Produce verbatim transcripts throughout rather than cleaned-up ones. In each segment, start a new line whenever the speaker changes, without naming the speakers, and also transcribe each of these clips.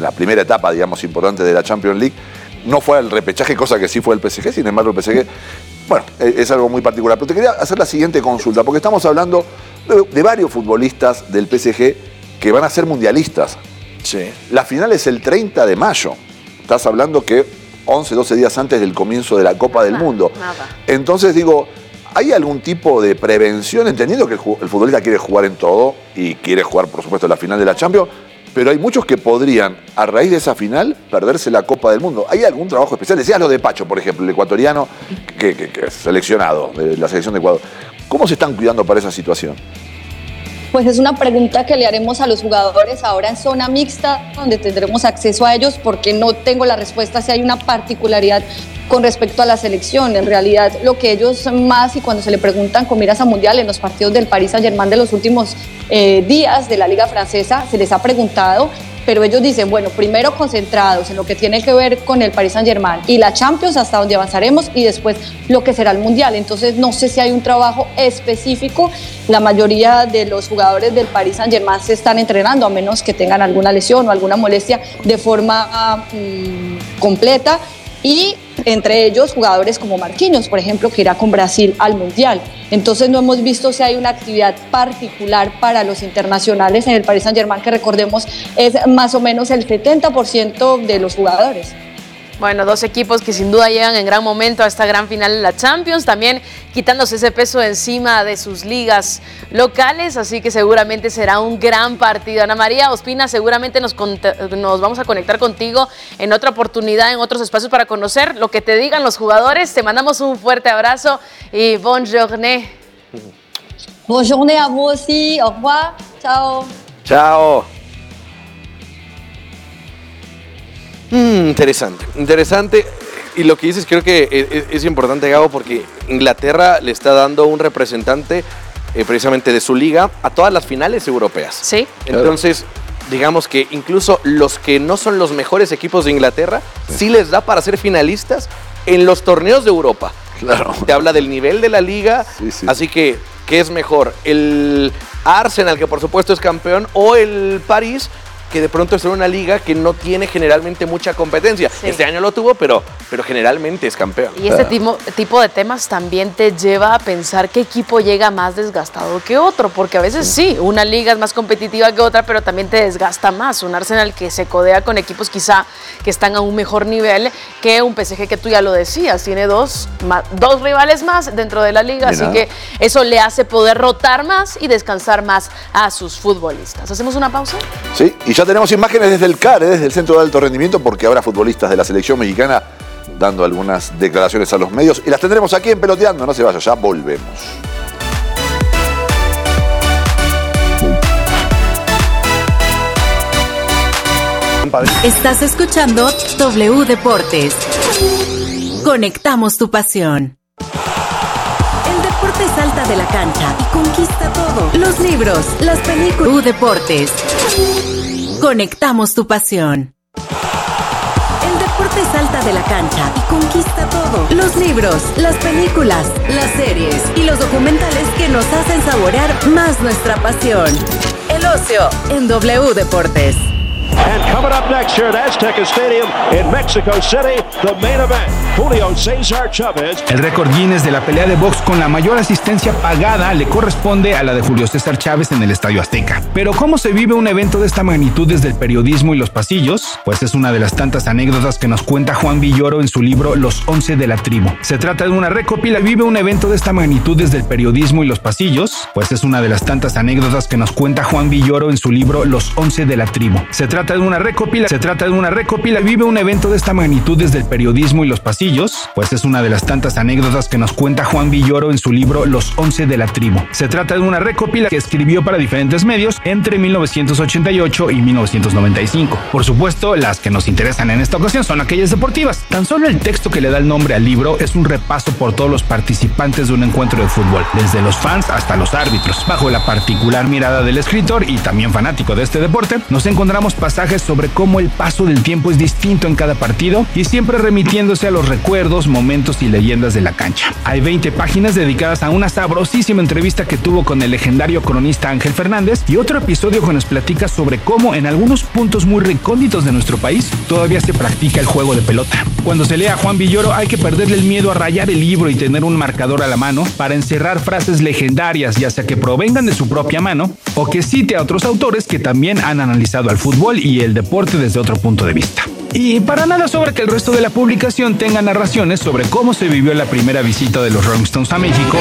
en la primera etapa, digamos, importante de la Champions League. No fue el repechaje, cosa que sí fue el P S G, sin embargo el P S G, bueno, es algo muy particular. Pero te quería hacer la siguiente consulta, porque estamos hablando de, de varios futbolistas del P S G que van a ser mundialistas.
Sí.
La final es el treinta de mayo. Estás hablando que once, doce días antes del comienzo de la Copa
nada,
del Mundo.
Nada.
Entonces digo, ¿hay algún tipo de prevención? Entendiendo que el, el futbolista quiere jugar en todo y quiere jugar, por supuesto, en la final de la Champions, pero hay muchos que podrían, a raíz de esa final, perderse la Copa del Mundo. ¿Hay algún trabajo especial? Decías lo de Pacho, por ejemplo, el ecuatoriano que, que, que es seleccionado de la selección de Ecuador. ¿Cómo se están cuidando para esa situación?
Pues es una pregunta que le haremos a los jugadores ahora en zona mixta, donde tendremos acceso a ellos, porque no tengo la respuesta si hay una particularidad con respecto a la selección. En realidad, lo que ellos más, y cuando se le preguntan con miras a Mundial, en los partidos del Paris Saint-Germain de los últimos eh, días de la Liga Francesa, se les ha preguntado, pero ellos dicen, bueno, primero concentrados en lo que tiene que ver con el Paris Saint-Germain y la Champions, hasta donde avanzaremos, y después lo que será el Mundial. Entonces no sé si hay un trabajo específico. La mayoría de los jugadores del Paris Saint-Germain se están entrenando, a menos que tengan alguna lesión o alguna molestia, de forma mmm, completa, y entre ellos jugadores como Marquinhos, por ejemplo, que irá con Brasil al Mundial. Entonces no hemos visto si hay una actividad particular para los internacionales en el Paris Saint-Germain, que recordemos es más o menos el setenta por ciento de los jugadores.
Bueno, dos equipos que sin duda llegan en gran momento a esta gran final de la Champions, también quitándose ese peso de encima de sus ligas locales, así que seguramente será un gran partido. Ana María Ospina, seguramente nos, nos vamos a conectar contigo en otra oportunidad, en otros espacios para conocer lo que te digan los jugadores. Te mandamos un fuerte abrazo y bonne journée.
Bonne journée a vous aussi, au revoir, chao.
Chao. Mm, interesante, interesante. Y lo que dices creo que es, es importante, Gabo, porque Inglaterra le está dando un representante eh, precisamente de su liga a todas las finales europeas.
Sí.
Entonces, digamos que incluso los que no son los mejores equipos de Inglaterra, sí, sí les da para ser finalistas en los torneos de Europa.
Claro.
Te habla del nivel de la liga, sí, sí. Así que, ¿qué es mejor? ¿El Arsenal, que por supuesto es campeón, o el París, que de pronto es una liga que no tiene generalmente mucha competencia? Sí. Este año lo tuvo, pero, pero generalmente es campeón.
Y este tipo, tipo de temas también te lleva a pensar qué equipo llega más desgastado que otro, porque a veces sí, una liga es más competitiva que otra, pero también te desgasta más. Un Arsenal que se codea con equipos quizá que están a un mejor nivel que un P S G, que tú ya lo decías, tiene dos, más, dos rivales más dentro de la liga, así que eso le hace poder rotar más y descansar más a sus futbolistas. ¿Hacemos una pausa?
Sí, y ya tenemos imágenes desde el C A R, desde el Centro de Alto Rendimiento, porque habrá futbolistas de la selección mexicana dando algunas declaraciones a los medios, y las tendremos aquí en Peloteando. No se vaya, ya volvemos.
Estás escuchando W Deportes. Conectamos tu pasión. El deporte salta de la cancha y conquista todo. Los libros, las películas. W Deportes. Conectamos tu pasión. El deporte salta de la cancha y conquista todo. Los libros, las películas, las series y los documentales que nos hacen saborear más nuestra pasión. El ocio en W Deportes.
And coming up next here at Azteca Stadium in Mexico City, the main event, Julio César Chávez.
El récord Guinness de la pelea de box con la mayor asistencia pagada le corresponde a la de Julio César Chávez en el Estadio Azteca. Pero ¿cómo se vive un evento de esta magnitud desde el periodismo y los pasillos? Pues es una de las tantas anécdotas que nos cuenta Juan Villoro en su libro Los Once de la Tribu. Se trata de una recopila. Vive un evento de esta magnitud desde el periodismo y los pasillos? Pues es una de las tantas anécdotas que nos cuenta Juan Villoro en su libro Los Once de la Tribu. Se trata de una recopila. Se trata de una recopila. Vive un evento de esta magnitud desde el periodismo y los pasillos? Pues es una de las tantas anécdotas que nos cuenta Juan Villoro en su libro Los Once de la Tribu. Se trata de una recopila que escribió para diferentes medios entre mil novecientos ochenta y ocho y mil novecientos noventa y cinco. Por supuesto, las que nos interesan en esta ocasión son aquellas deportivas. Tan solo el texto que le da el nombre al libro es un repaso por todos los participantes de un encuentro de fútbol, desde los fans hasta los árbitros. Bajo la particular mirada del escritor y también fanático de este deporte, nos encontramos pasajes sobre cómo cómo el paso del tiempo es distinto en cada partido y siempre remitiéndose a los recuerdos, momentos y leyendas de la cancha. Hay veinte páginas dedicadas a una sabrosísima entrevista que tuvo con el legendario cronista Ángel Fernández y otro episodio que nos platica sobre cómo en algunos puntos muy recónditos de nuestro país todavía se practica el juego de pelota. Cuando se lea a Juan Villoro hay que perderle el miedo a rayar el libro y tener un marcador a la mano para encerrar frases legendarias, ya sea que provengan de su propia mano o que cite a otros autores que también han analizado al fútbol y el deporte desde otro punto de vista. Y para nada sobra que el resto de la publicación tenga narraciones sobre cómo se vivió la primera visita de los Rolling Stones a México,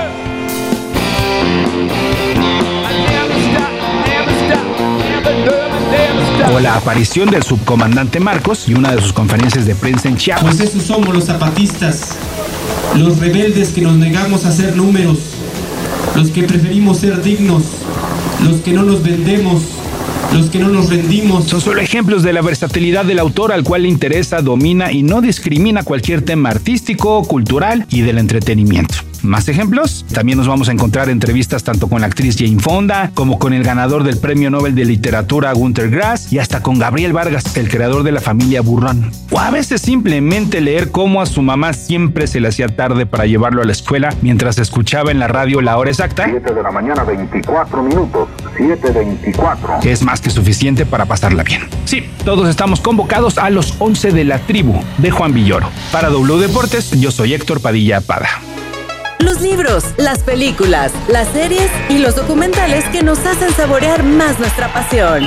o la aparición del subcomandante Marcos y una de sus conferencias de prensa en Chiapas.
Pues esos somos los zapatistas, los rebeldes que nos negamos a ser números, los que preferimos ser dignos, los que no nos vendemos, los que no nos rendimos.
Son solo ejemplos de la versatilidad del autor, al cual le interesa, domina y no discrimina cualquier tema artístico, cultural y del entretenimiento. ¿Más ejemplos? También nos vamos a encontrar entrevistas tanto con la actriz Jane Fonda, como con el ganador del Premio Nobel de Literatura Günter Grass, y hasta con Gabriel Vargas, el creador de La Familia Burrón. O a veces simplemente leer cómo a su mamá siempre se le hacía tarde para llevarlo a la escuela mientras escuchaba en la radio la hora exacta.
siete de la mañana, veinticuatro minutos. siete veinticuatro.
Que es más que suficiente para pasarla bien. Sí, todos estamos convocados a los once de la tribu de Juan Villoro. Para W Deportes, yo soy Héctor Padilla Pada.
Los libros, las películas, las series y los documentales que nos hacen saborear más nuestra pasión.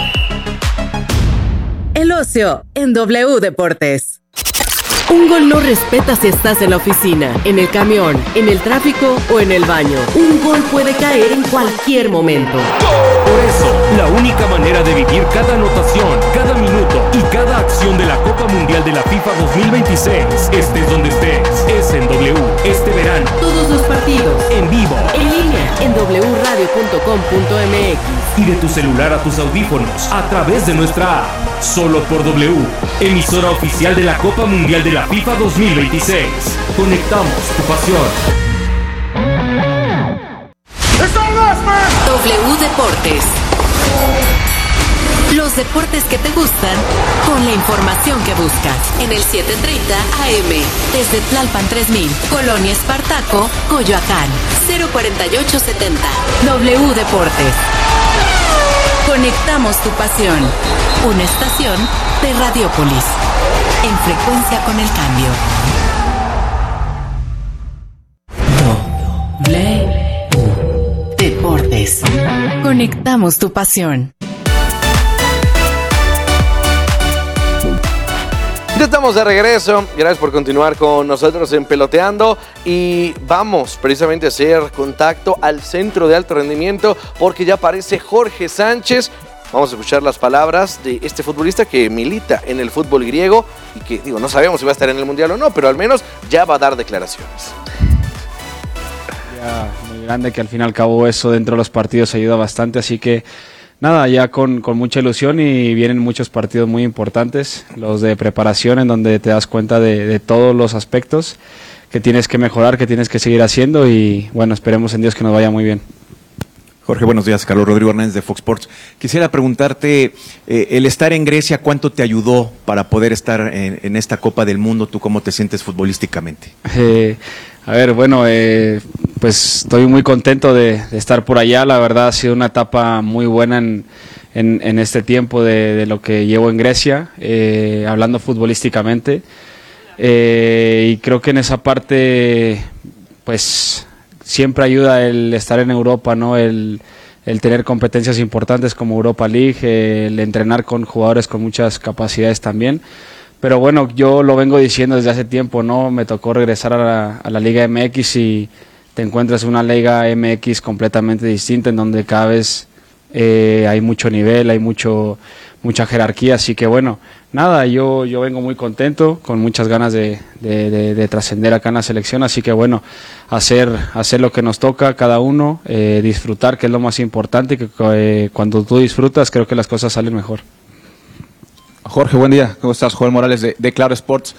El ocio en W Deportes. Un gol no respeta si estás en la oficina, en el camión, en el tráfico o en el baño. Un gol puede caer en cualquier momento.
Por eso, la única manera de vivir cada anotación, cada minuto y cada acción de la Copa Mundial de la FIFA dos mil veintiséis, estés donde estés, es en W este verano.
Todos los partidos,
en vivo,
en línea, en doble u radio punto com punto m x
y de tu celular a tus audífonos a través de nuestra app. Solo por W, emisora oficial de la Copa Mundial de la FIFA dos mil veintiséis. Conectamos tu pasión.
W Deportes. Los deportes que te gustan con la información que buscas. En el siete treinta A M. Desde Tlalpan tres mil, Colonia Espartaco, Coyoacán. cero cuarenta y ocho setenta. W Deportes. Conectamos tu pasión. Una estación de Radiopolis. En frecuencia con el cambio. W Deportes. Conectamos tu pasión.
Ya estamos de regreso, gracias por continuar con nosotros en Peloteando y vamos precisamente a hacer contacto al Centro de Alto Rendimiento porque ya aparece Jorge Sánchez. Vamos a escuchar las palabras de este futbolista que milita en el fútbol griego y que, digo, no sabemos si va a estar en el Mundial o no, pero al menos ya va a dar declaraciones.
Ya, muy grande, que al fin y al cabo eso dentro de los partidos ayuda bastante, así que nada, ya con, con mucha ilusión y vienen muchos partidos muy importantes, los de preparación en donde te das cuenta de, de todos los aspectos que tienes que mejorar, que tienes que seguir haciendo y bueno, esperemos en Dios que nos vaya muy bien.
Jorge, buenos días. Carlos Rodrigo Hernández de Fox Sports. Quisiera preguntarte, eh, el estar en Grecia, ¿cuánto te ayudó para poder estar en, en esta Copa del Mundo? ¿Tú cómo te sientes futbolísticamente?
Eh, a ver, bueno, eh, pues estoy muy contento de, de estar por allá. La verdad ha sido una etapa muy buena en, en, en este tiempo de, de lo que llevo en Grecia, eh, hablando futbolísticamente. Eh, y creo que en esa parte, pues siempre ayuda el estar en Europa, ¿no? El, el tener competencias importantes como Europa League, el entrenar con jugadores con muchas capacidades también. Pero bueno, yo lo vengo diciendo desde hace tiempo, ¿no? Me tocó regresar a la, a la Liga M X y te encuentras en una Liga M X completamente distinta en donde cada vez eh, hay mucho nivel, hay mucho mucha jerarquía, así que bueno, nada, yo, yo vengo muy contento, con muchas ganas de, de, de, de trascender acá en la selección, así que bueno, hacer, hacer lo que nos toca cada uno, eh, disfrutar, que es lo más importante, que eh, cuando tú disfrutas creo que las cosas salen mejor.
Jorge, buen día, ¿cómo estás? Joel Morales de, de Claro Sports.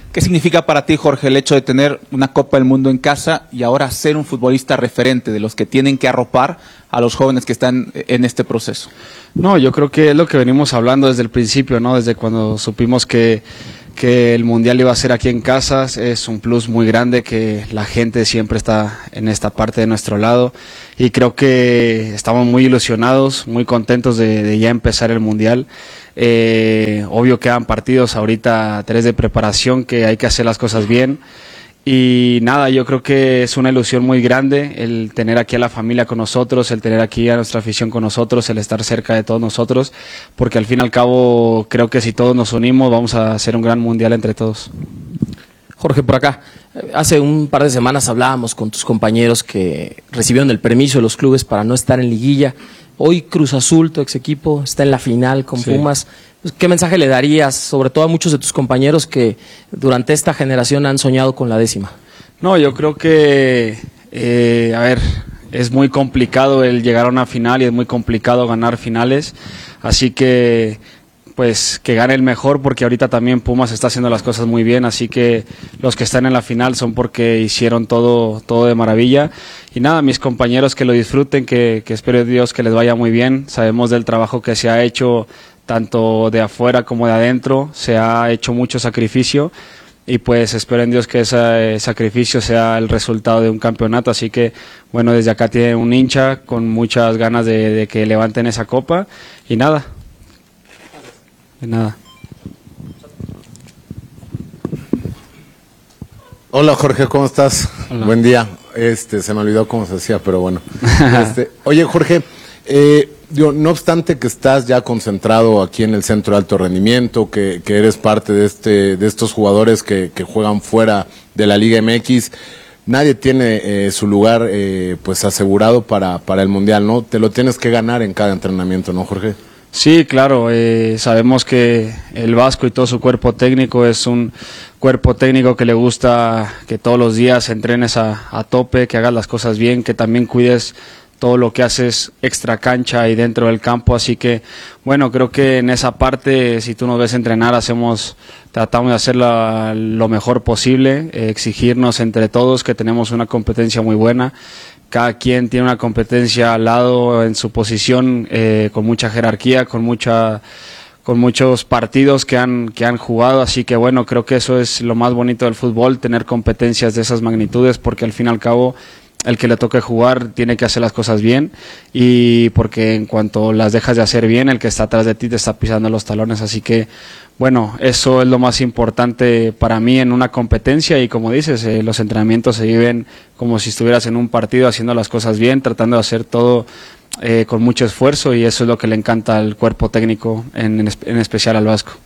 ¿Qué significa para ti, Jorge, el hecho de tener una Copa del Mundo en casa y ahora ser un futbolista referente de los que tienen que arropar a los jóvenes que están en este proceso?
No, yo creo que es lo que venimos hablando desde el principio, ¿no? Desde cuando supimos que, que el Mundial iba a ser aquí en casa. Es un plus muy grande que la gente siempre está en esta parte de nuestro lado y creo que estamos muy ilusionados, muy contentos de, de ya empezar el Mundial. Eh, obvio quedan partidos ahorita, tres de preparación, que hay que hacer las cosas bien. Y nada, yo creo que es una ilusión muy grande el tener aquí a la familia con nosotros, el tener aquí a nuestra afición con nosotros, el estar cerca de todos nosotros, porque al fin y al cabo creo que si todos nos unimos vamos a hacer un gran mundial entre todos.
Jorge, por acá, hace un par de semanas hablábamos con tus compañeros que recibieron el permiso de los clubes para no estar en liguilla. Hoy Cruz Azul, tu ex equipo, está en la final con sí. Pumas. ¿Qué mensaje le darías, sobre todo a muchos de tus compañeros que durante esta generación han soñado con la décima?
No, yo creo que, eh, a ver, es muy complicado el llegar a una final y es muy complicado ganar finales, así que pues que gane el mejor, porque ahorita también Pumas está haciendo las cosas muy bien, así que los que están en la final son porque hicieron todo, todo de maravilla. Y nada, mis compañeros que lo disfruten, que, que espero Dios que les vaya muy bien. Sabemos del trabajo que se ha hecho tanto de afuera como de adentro, se ha hecho mucho sacrificio y pues espero en Dios que ese sacrificio sea el resultado de un campeonato, así que bueno, desde acá tiene un hincha con muchas ganas de, de que levanten esa copa y nada, de nada.
Hola Jorge, ¿cómo estás?
Hola.
Buen día. Este, se me olvidó cómo se decía, pero bueno. Este, oye Jorge, eh, digo, no obstante que estás ya concentrado aquí en el Centro de Alto Rendimiento, que, que eres parte de este, de estos jugadores que, que juegan fuera de la Liga M X, nadie tiene eh, su lugar eh, pues asegurado para, para el Mundial, ¿no? Te lo tienes que ganar en cada entrenamiento, ¿no, Jorge?
Sí, claro, eh, sabemos que el Vasco y todo su cuerpo técnico es un cuerpo técnico que le gusta que todos los días entrenes a, a tope, que hagas las cosas bien, que también cuides todo lo que haces extra cancha y dentro del campo, así que bueno, creo que en esa parte, si tú nos ves entrenar, hacemos, tratamos de hacer la, lo mejor posible, eh, exigirnos entre todos que tenemos una competencia muy buena. Cada quien tiene una competencia al lado en su posición, eh, con mucha jerarquía, con mucha, con muchos partidos que han, que han jugado, así que bueno, creo que eso es lo más bonito del fútbol, tener competencias de esas magnitudes, porque al fin y al cabo el que le toque jugar tiene que hacer las cosas bien, y porque en cuanto las dejas de hacer bien, el que está atrás de ti te está pisando los talones, así que bueno, eso es lo más importante para mí en una competencia, y como dices, eh, los entrenamientos se viven como si estuvieras en un partido haciendo las cosas bien, tratando de hacer todo eh, con mucho esfuerzo, y eso es lo que le encanta al cuerpo técnico, en, en, en especial al Vasco.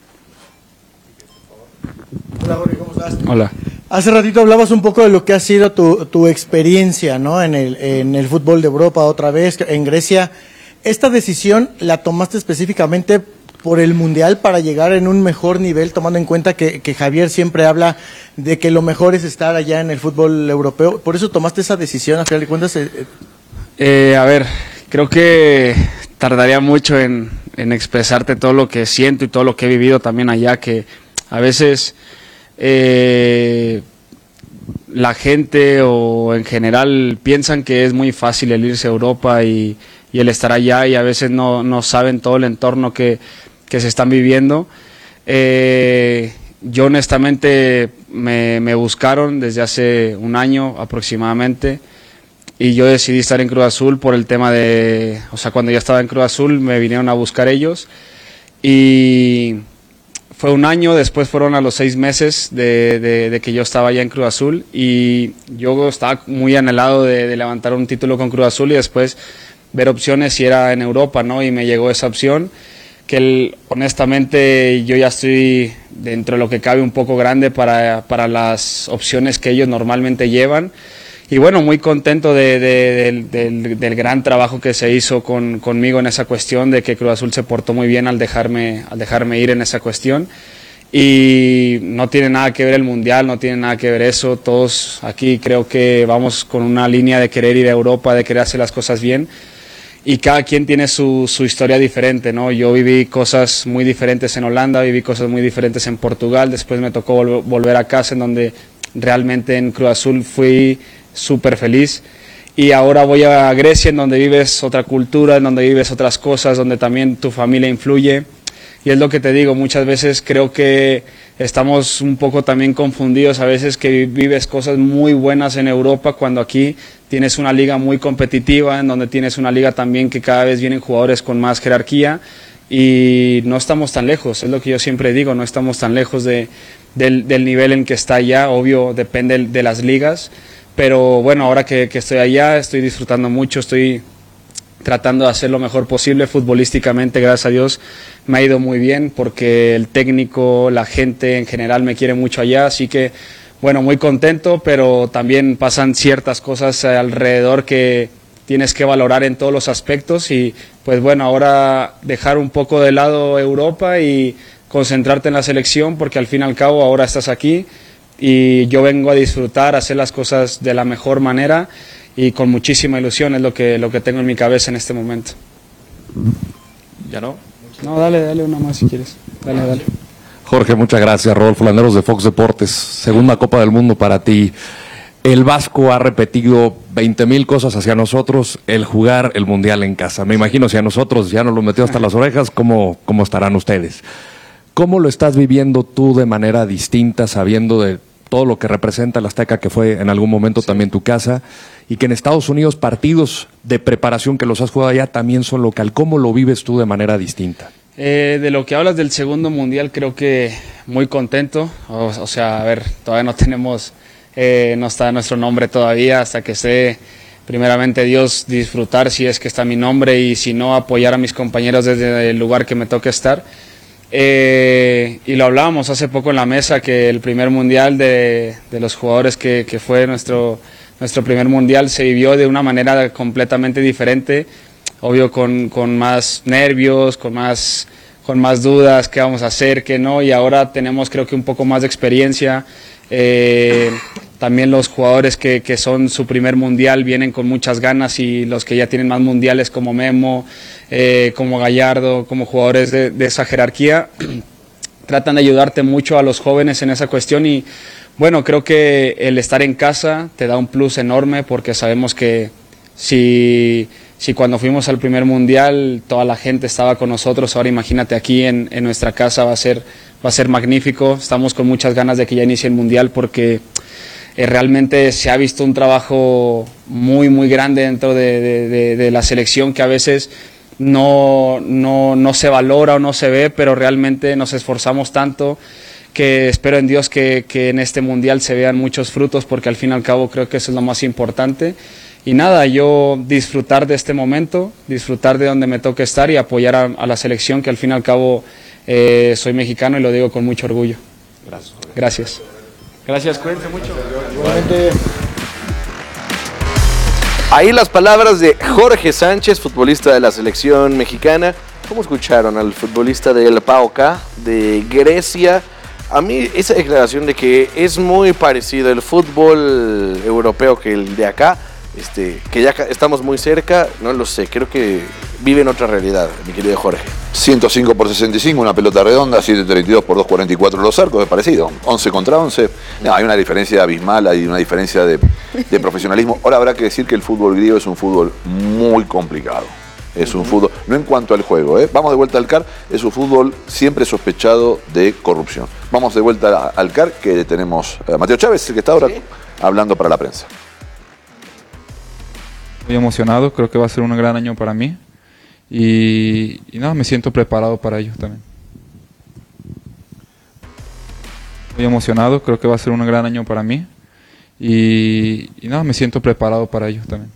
Hola Jorge, ¿cómo estás?
Hola.
Hace ratito hablabas un poco de lo que ha sido tu, tu experiencia, ¿no? En el, en el fútbol de Europa otra vez, en Grecia. ¿Esta decisión la tomaste específicamente por el Mundial para llegar en un mejor nivel, tomando en cuenta que, que Javier siempre habla de que lo mejor es estar allá en el fútbol europeo? ¿Por eso tomaste esa decisión, a final de cuentas? Eh,
eh, a ver, creo que tardaría mucho en, en expresarte todo lo que siento y todo lo que he vivido también allá, que a veces eh, la gente o en general piensan que es muy fácil el irse a Europa y, y el estar allá, y a veces no, no saben todo el entorno que, que se están viviendo. Eh, yo honestamente me, me buscaron desde hace un año aproximadamente, y yo decidí estar en Cruz Azul por el tema de, o sea, cuando ya estaba en Cruz Azul me vinieron a buscar ellos, y fue un año, después fueron a los seis meses de, de, de que yo estaba allá en Cruz Azul, y yo estaba muy anhelado de, de levantar un título con Cruz Azul y después ver opciones si era en Europa, ¿no? Y me llegó esa opción, que el, honestamente yo ya estoy dentro de lo que cabe un poco grande para, para las opciones que ellos normalmente llevan. Y bueno, muy contento de, de, de, del, del gran trabajo que se hizo con, conmigo en esa cuestión, de que Cruz Azul se portó muy bien al dejarme, al dejarme ir en esa cuestión. Y no tiene nada que ver el Mundial, no tiene nada que ver eso. Todos aquí creo que vamos con una línea de querer ir a Europa, de querer hacer las cosas bien. y cada quien tiene su, su historia diferente, ¿no? Yo viví cosas muy diferentes en Holanda, viví cosas muy diferentes en Portugal, después me tocó vol- volver a casa en donde realmente en Cruz Azul fui súper feliz. Y ahora voy a Grecia, en donde vives otra cultura, en donde vives otras cosas, donde también tu familia influye. Y es lo que te digo, muchas veces creo que estamos un poco también confundidos, a veces que vives cosas muy buenas en Europa, cuando aquí tienes una liga muy competitiva, en donde tienes una liga también que cada vez vienen jugadores con más jerarquía, y no estamos tan lejos, es lo que yo siempre digo, no estamos tan lejos de, del, del nivel en que está allá, obvio depende de las ligas. Pero bueno, ahora que, que estoy allá, estoy disfrutando mucho, estoy tratando de hacer lo mejor posible futbolísticamente, gracias a Dios me ha ido muy bien porque el técnico, la gente en general me quiere mucho allá, así que bueno, muy contento, pero también pasan ciertas cosas alrededor que tienes que valorar en todos los aspectos y pues bueno, ahora dejar un poco de lado Europa y concentrarte en la selección porque al fin y al cabo ahora estás aquí. Y yo vengo a disfrutar, a hacer las cosas de la mejor manera y con muchísima ilusión es lo que, lo que tengo en mi cabeza en este momento.
¿Ya no?
No, dale, dale una más si quieres. Dale, dale.
Jorge, muchas gracias. Rodolfo Landeros de Fox Deportes. Segunda Copa del Mundo para ti. El Vasco ha repetido veinte mil cosas hacia nosotros, el jugar el Mundial en casa. Me imagino si a nosotros ya nos lo metió hasta las orejas, ¿cómo, cómo estarán ustedes? ¿Cómo lo estás viviendo tú de manera distinta, sabiendo de todo lo que representa el Azteca, que fue en algún momento sí. también tu casa, y que en Estados Unidos partidos de preparación que los has jugado allá también son local? ¿Cómo lo vives tú de manera distinta?
Eh, de lo que hablas del segundo mundial, creo que muy contento. O, o sea, a ver, todavía no tenemos, eh, no está nuestro nombre todavía, hasta que esté primeramente Dios, disfrutar si es que está mi nombre y si no, apoyar a mis compañeros desde el lugar que me toque estar. Eh, y lo hablábamos hace poco en la mesa, que el primer mundial de, de los jugadores que, que fue nuestro, nuestro primer mundial se vivió de una manera completamente diferente, obvio con, con más nervios, con más, con más dudas, qué vamos a hacer, qué no, y ahora tenemos creo que un poco más de experiencia. Eh, también los jugadores que, que son su primer mundial vienen con muchas ganas, y los que ya tienen más mundiales como Memo, eh, como Gallardo, como jugadores de, de esa jerarquía, tratan de ayudarte mucho a los jóvenes en esa cuestión. Y bueno, creo que el estar en casa te da un plus enorme, porque sabemos que si, si cuando fuimos al primer mundial toda la gente estaba con nosotros, ahora imagínate aquí en, en nuestra casa, va a ser, va a ser magnífico. Estamos con muchas ganas de que ya inicie el mundial, porque Eh, realmente se ha visto un trabajo muy muy grande dentro de, de, de, de la selección, que a veces no, no, no se valora o no se ve, pero realmente nos esforzamos tanto que espero en Dios que, que en este mundial se vean muchos frutos, porque al fin y al cabo creo que eso es lo más importante. Y nada, yo disfrutar de este momento, disfrutar de donde me toque estar y apoyar a, a la selección, que al fin y al cabo eh, soy mexicano y lo digo con mucho orgullo.
Gracias.
Gracias. Gracias, cuídense mucho.
Ahí las palabras de Jorge Sánchez, futbolista de la selección mexicana. ¿Cómo escucharon al futbolista del P A O K de Grecia? A mí esa declaración de que es muy parecido el fútbol europeo que el de acá, este, que ya estamos muy cerca, no lo sé, creo que vive en otra realidad, mi querido Jorge.
ciento cinco por sesenta y cinco, una pelota redonda, ciento treinta y dos por doscientos cuarenta y cuatro los arcos, es parecido, once contra once. No, hay una diferencia abismal, hay una diferencia de, de profesionalismo. Ahora habrá que decir que el fútbol griego es un fútbol muy complicado. Es un fútbol, no en cuanto al juego, ¿eh? Vamos de vuelta al C A R, es un fútbol siempre sospechado de corrupción. Vamos de vuelta al C A R, que tenemos a Mateo Chávez, el que está ahora ¿Sí? hablando para la prensa.
Muy emocionado, creo que va a ser un gran año para mí y, y nada, me siento preparado para ello también. Muy emocionado, creo que va a ser un gran año para mí y, y nada, me siento preparado para ello también.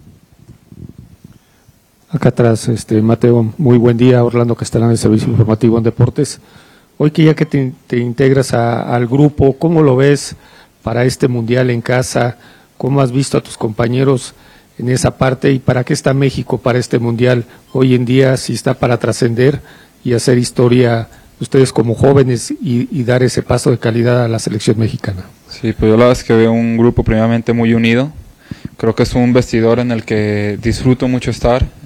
Acá atrás, este, Mateo, muy buen día, Orlando Castellán del Servicio Informativo en Deportes. Hoy que ya que te, te integras a, al grupo, ¿cómo lo ves para este Mundial en casa? ¿Cómo has visto a tus compañeros en esa parte, y para qué está México para este mundial hoy en día, si está para trascender y hacer historia ustedes como jóvenes y, y dar ese paso de calidad a la selección mexicana?
Sí, pues yo la verdad es que veo un grupo primeramente muy unido, creo que es un vestidor en el que disfruto mucho estar,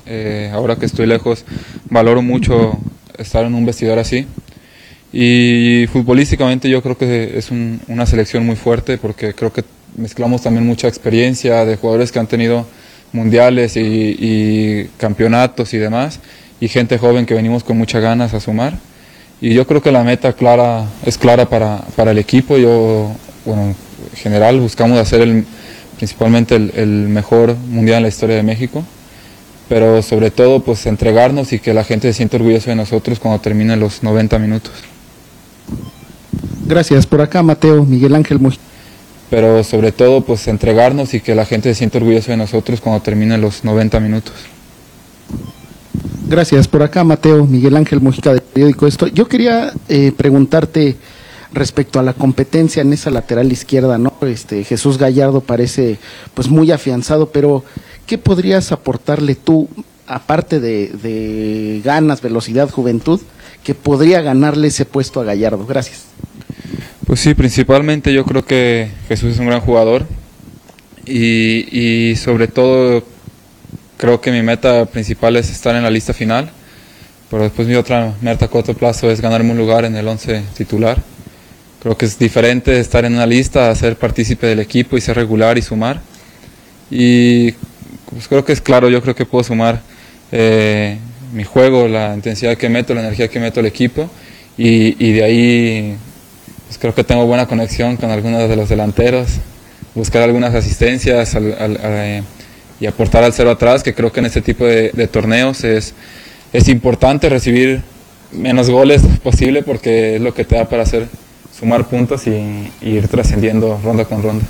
Eh, ahora que estoy lejos, valoro mucho estar en un vestidor así. Y futbolísticamente yo creo que es un, una selección muy fuerte, porque creo que mezclamos también mucha experiencia de jugadores que han tenido mundiales y, y campeonatos y demás, y gente joven que venimos con muchas ganas a sumar. Y yo creo que la meta clara es clara para, para el equipo. Yo, bueno, en general buscamos hacer el, principalmente el, el mejor mundial en la historia de México, pero sobre todo pues entregarnos y que la gente se sienta orgullosa de nosotros cuando terminen los noventa minutos.
Gracias. Por acá, Mateo, Miguel Ángel Mujica.
Pero sobre todo pues entregarnos y que la gente se sienta orgullosa de nosotros cuando terminen los noventa minutos.
Gracias. Por acá, Mateo, Miguel Ángel Mujica, del periódico Esto. Yo quería eh, preguntarte respecto a la competencia en esa lateral izquierda, ¿no? Este, Jesús Gallardo parece pues muy afianzado, pero ¿qué podrías aportarle tú, aparte de, de ganas, velocidad, juventud, que podría ganarle ese puesto a Gallardo? Gracias.
Pues sí, principalmente yo creo que Jesús es un gran jugador y, y sobre todo creo que mi meta principal es estar en la lista final, pero después mi otra meta a corto plazo es ganarme un lugar en el once titular. Creo que es diferente estar en una lista, ser partícipe del equipo y ser regular y sumar. Y pues creo que es claro, yo creo que puedo sumar eh, mi juego, la intensidad que meto, la energía que meto al equipo, y, y de ahí pues creo que tengo buena conexión con algunos de los delanteros, buscar algunas asistencias al, al, al, y aportar al cero atrás, que creo que en este tipo de, de torneos es, es importante recibir menos goles posible, porque es lo que te da para hacer sumar puntos y, y ir trascendiendo ronda con ronda.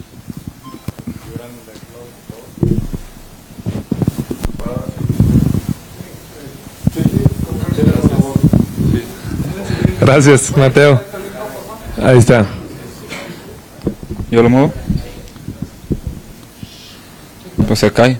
Gracias, Mateo. Ahí está.
¿Yo lo muevo? Pues se cae.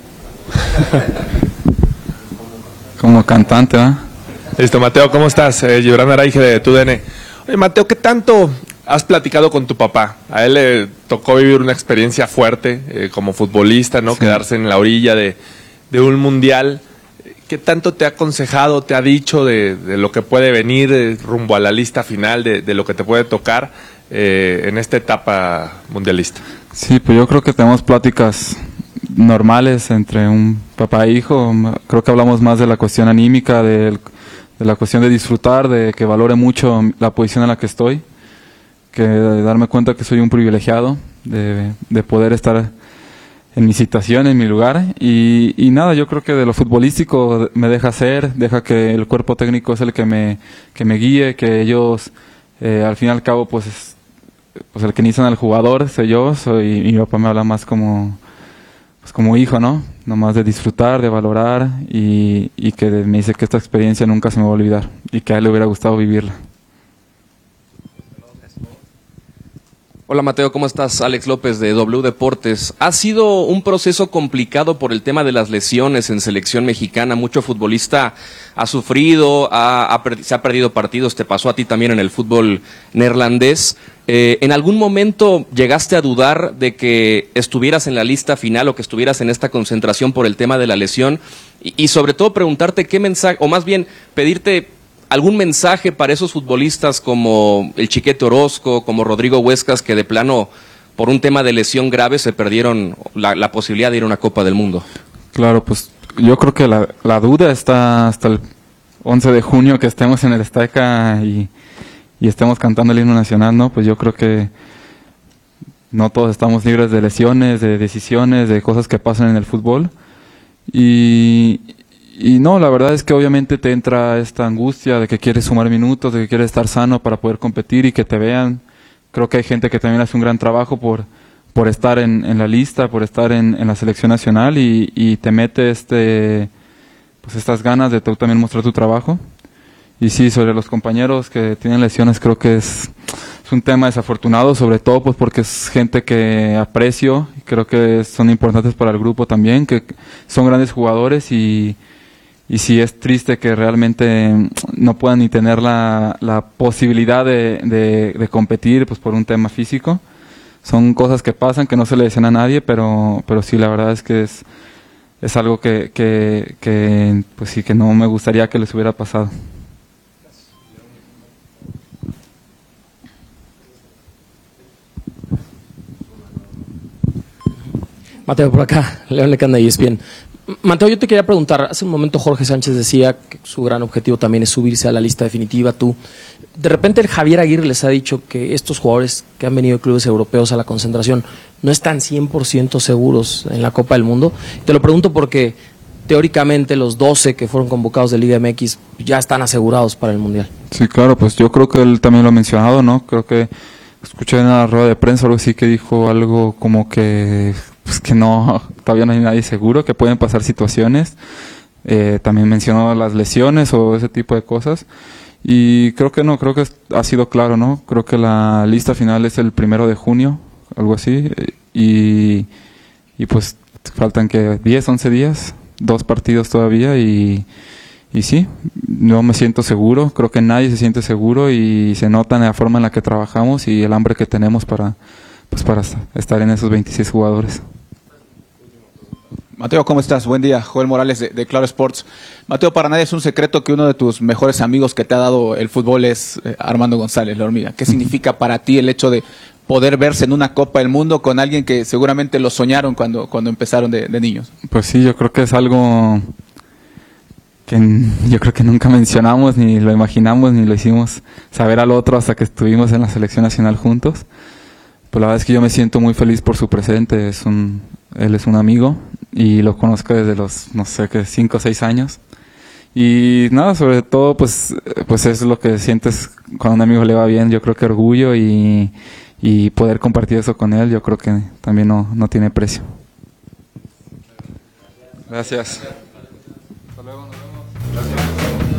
Como cantante, ¿ah?
¿eh? Listo, Mateo, ¿cómo estás? Eh, Gibran Araige de T U D N. Oye, Mateo, ¿qué tanto has platicado con tu papá? A él le tocó vivir una experiencia fuerte eh, como futbolista, ¿no? Sí. Quedarse en la orilla de, de un mundial. ¿Qué tanto te ha aconsejado, te ha dicho de, de lo que puede venir eh, rumbo a la lista final, de, de lo que te puede tocar eh, en esta etapa mundialista?
Sí, pues yo creo que tenemos pláticas normales entre un papá e hijo. Creo que hablamos más de la cuestión anímica, de, de la cuestión de disfrutar, de que valore mucho la posición en la que estoy, que de darme cuenta que soy un privilegiado, de, de poder estar en mi situación, en mi lugar, y, y nada, yo creo que de lo futbolístico me deja ser, deja que el cuerpo técnico es el que me, que me guíe, que ellos, eh, al fin y al cabo, pues, es, pues el que inician al jugador soy yo, soy, y mi papá me habla más como, pues como hijo, ¿no? Nomás de disfrutar, de valorar, y, y que me dice que esta experiencia nunca se me va a olvidar, y que a él le hubiera gustado vivirla.
Hola Mateo, ¿cómo estás? Alex López de W Deportes. Ha sido un proceso complicado por el tema de las lesiones en selección mexicana. Mucho futbolista ha sufrido, ha, ha, se ha perdido partidos. Te pasó a ti también en el fútbol neerlandés. Eh, ¿En algún momento llegaste a dudar de que estuvieras en la lista final o que estuvieras en esta concentración por el tema de la lesión? Y, y sobre todo preguntarte qué mensaje, o más bien pedirte algún mensaje para esos futbolistas como el Chiquete Orozco, como Rodrigo Huescas, que de plano, por un tema de lesión grave, se perdieron la, la posibilidad de ir a una Copa del Mundo.
Claro, pues yo creo que la, la duda está hasta el once de junio, que estemos en el Azteca y, y estemos cantando el himno nacional, ¿no? Pues yo creo que no todos estamos libres de lesiones, de decisiones, de cosas que pasan en el fútbol. Y... Y no, la verdad es que obviamente te entra esta angustia de que quieres sumar minutos, de que quieres estar sano para poder competir y que te vean. Creo que hay gente que también hace un gran trabajo por, por estar en, en la lista, por estar en, en la selección nacional, y, y te mete este, pues estas ganas de tú también mostrar tu trabajo. Y sí, sobre los compañeros que tienen lesiones, creo que es, es un tema desafortunado, sobre todo pues porque es gente que aprecio y creo que son importantes para el grupo también, que son grandes jugadores, y Y sí es triste que realmente no puedan ni tener la, la posibilidad de, de, de competir pues por un tema físico. Son cosas que pasan, que no se le dicen a nadie, pero, pero sí, la verdad es que es, es algo que, que, que, pues sí, que no me gustaría que les hubiera pasado.
Mateo, por acá, León Lecanda y E S P N. Mateo, yo te quería preguntar, hace un momento Jorge Sánchez decía que su gran objetivo también es subirse a la lista definitiva. Tú, de repente el Javier Aguirre les ha dicho que estos jugadores que han venido de clubes europeos a la concentración no están cien por ciento seguros en la Copa del Mundo. Te lo pregunto porque teóricamente los doce que fueron convocados de Liga M X ya están asegurados para el Mundial.
Sí, claro, pues yo creo que él también lo ha mencionado, ¿no? Creo que escuché en la rueda de prensa algo así que dijo algo como que pues que no, todavía no hay nadie seguro, que pueden pasar situaciones. Eh, también mencionó las lesiones o ese tipo de cosas. Y creo que no, creo que ha sido claro, ¿no? Creo que la lista final es el primero de junio, algo así. Y, y pues faltan que diez, once días, dos partidos todavía y, y sí, no me siento seguro. Creo que nadie se siente seguro y se nota en la forma en la que trabajamos y el hambre que tenemos para, pues para estar en esos veintiséis jugadores.
Mateo, ¿cómo estás? Buen día. Joel Morales de, de Claro Sports. Mateo, para nadie es un secreto que uno de tus mejores amigos que te ha dado el fútbol es eh, Armando González, la hormiga. ¿Qué significa para ti el hecho de poder verse en una Copa del Mundo con alguien que seguramente lo soñaron cuando, cuando empezaron de, de niños?
Pues sí, yo creo que es algo que yo creo que nunca mencionamos, ni lo imaginamos, ni lo hicimos saber al otro hasta que estuvimos en la selección nacional juntos. Pues la verdad es que yo me siento muy feliz por su presente. Es un, él es un amigo y lo conozco desde los, no sé, qué, cinco o seis años. Y nada, sobre todo, pues, pues es lo que sientes cuando a un amigo le va bien. Yo creo que orgullo y, y poder compartir eso con él, yo creo que también no, no tiene precio. Gracias. Hasta luego, nos vemos.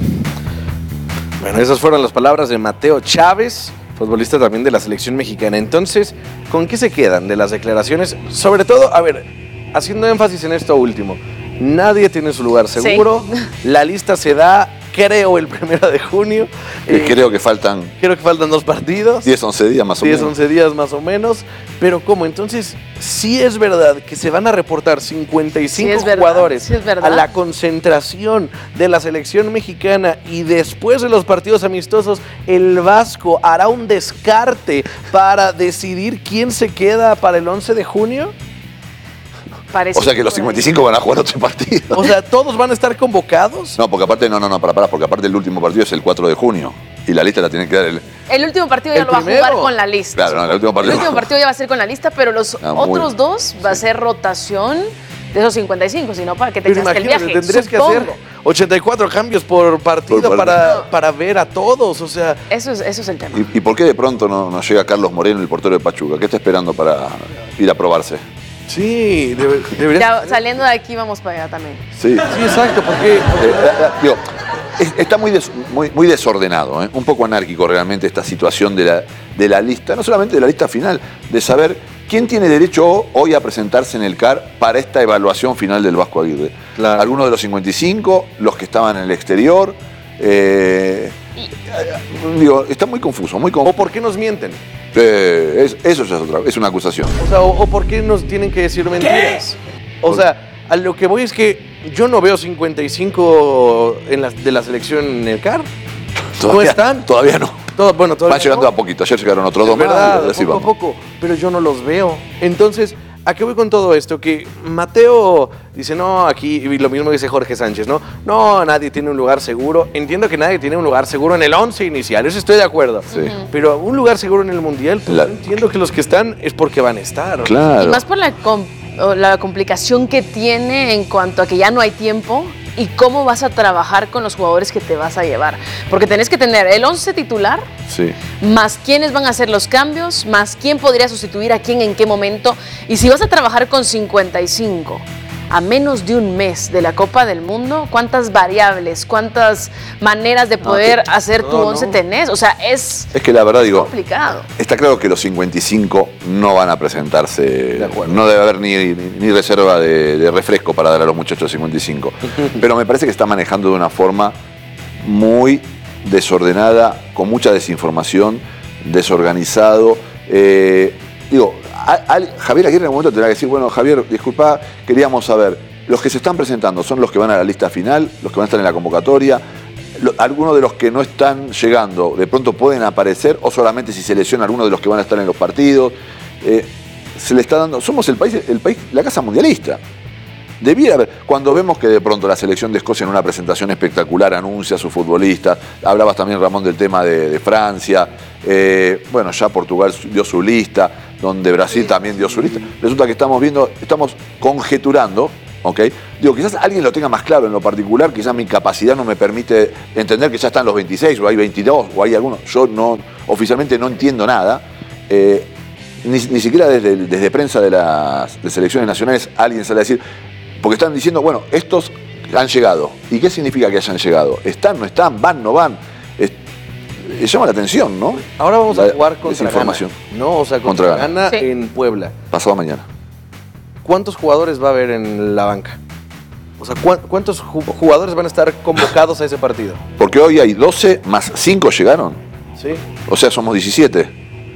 Bueno, esas fueron las palabras de Mateo Chávez, futbolista también de la selección mexicana. Entonces, ¿con qué se quedan de las declaraciones? Sobre todo, a ver, haciendo énfasis en esto último, nadie tiene su lugar seguro. Sí. La lista se da, creo, el primero de junio.
Eh, creo que faltan...
Creo que faltan dos partidos.
diez, once días más o
diez,
menos.
once días más o menos. Pero ¿cómo? Entonces, sí es verdad que se van a reportar cincuenta y cinco sí jugadores
sí
a la concentración de la selección mexicana y después de los partidos amistosos, el Vasco hará un descarte para decidir quién se queda para el once de junio.
Parece o sea que los cincuenta y cinco van a jugar otro partido.
O sea, ¿todos van a estar convocados?
No, porque aparte, no, no, no, para, para, porque aparte el último partido es el cuatro de junio y la lista la tiene que dar el...
El último partido ya lo
primero?
va a jugar con la lista.
Claro, no, el último partido.
El último partido ya va a ser con la lista, pero los
ah,
otros
muy...
dos va a ser rotación de esos cincuenta y cinco, si no, para que te echaste el viaje.
Tendrías Supongo. que hacer ochenta y cuatro cambios por partido por para, para ver a todos, o sea...
Eso es, eso es el tema.
¿Y, y por qué de pronto no, no llega Carlos Moreno, el portero de Pachuca? ¿Qué está esperando para ir a probarse?
Sí, debe, debería...
Ya, saliendo de aquí vamos para allá también.
Sí,
sí exacto, porque...
Eh, eh, digo, es, está muy, des, muy, muy desordenado, ¿eh? Un poco anárquico realmente esta situación de la, de la lista, no solamente de la lista final, de saber quién tiene derecho hoy a presentarse en el C A R para esta evaluación final del Vasco Aguirre. Claro. Algunos de los cincuenta y cinco, los que estaban en el exterior... Eh, digo, está muy confuso, muy confuso.
¿O por qué nos mienten?
Eh, es, eso ya es otra, es una acusación.
O sea, o, o por qué nos tienen que decir mentiras. ¿Qué? O sea, a lo que voy es que yo no veo cincuenta y cinco en la, de la selección en el C A R.
¿Todavía,
¿No están?
Todavía no.
Todo, bueno, todavía
van llegando
no.
a poquito. Ayer llegaron otros dos
verdad,
más.
Poco a poco, pero yo no los veo. Entonces, ¿a qué voy con todo esto? Que Mateo dice, no, aquí, y lo mismo dice Jorge Sánchez, ¿no? No, nadie tiene un lugar seguro. Entiendo que nadie tiene un lugar seguro en el once inicial, eso estoy de acuerdo. Sí. Pero un lugar seguro en el Mundial, pues la... yo entiendo que los que están es porque van a estar.
Claro.
Y más por la, com la complicación que tiene en cuanto a que ya no hay tiempo y cómo vas a trabajar con los jugadores que te vas a llevar. Porque tenés que tener el once titular,
sí,
más quiénes van a hacer los cambios, más quién podría sustituir a quién en qué momento. Y si vas a trabajar con cincuenta y cinco a menos de un mes de la Copa del Mundo, ¿cuántas variables, cuántas maneras de poder no, que, hacer no, tu once no. tenés? O sea, es,
es que la verdad, digo,
complicado.
Está claro que los cincuenta y cinco no van a presentarse, de no debe haber ni, ni, ni reserva de, de refresco para dar a los muchachos cincuenta y cinco. Pero me parece que está manejando de una forma muy desordenada, con mucha desinformación, desorganizado. Eh, digo, a, a, Javier Aguirre en un momento tendrá que decir, bueno, Javier, disculpa, queríamos saber los que se están presentando son los que van a la lista final, los que van a estar en la convocatoria. Lo, algunos de los que no están llegando de pronto pueden aparecer, o solamente si se lesiona alguno de los que van a estar en los partidos. Eh, se le está dando, somos el país, el país, la casa mundialista. Debiera haber, cuando vemos que de pronto la selección de Escocia en una presentación espectacular anuncia a sus futbolistas, hablabas también, Ramón, del tema de, de Francia, eh, bueno, ya Portugal dio su lista, donde Brasil también dio su lista. Resulta que estamos viendo, estamos conjeturando, ¿ok? Digo, quizás alguien lo tenga más claro en lo particular, quizás mi capacidad no me permite entender que ya están los veintiséis, o hay veintidós, o hay algunos. Yo no, oficialmente no entiendo nada. Eh, ni, ni siquiera desde, desde prensa de las de selecciones nacionales alguien sale a decir, porque están diciendo, bueno, estos han llegado. ¿Y qué significa que hayan llegado? ¿Están, no están, van, no van? Es, es, llama la atención, ¿no?
Ahora vamos a jugar contra
información.
Ghana. No, o sea, contra, contra Ghana sí. en Puebla.
Pasado mañana.
¿Cuántos jugadores va a haber en la banca? O sea, ¿cuántos jugadores van a estar convocados a ese partido?
Porque hoy hay doce más cinco llegaron.
Sí.
O sea, somos diecisiete.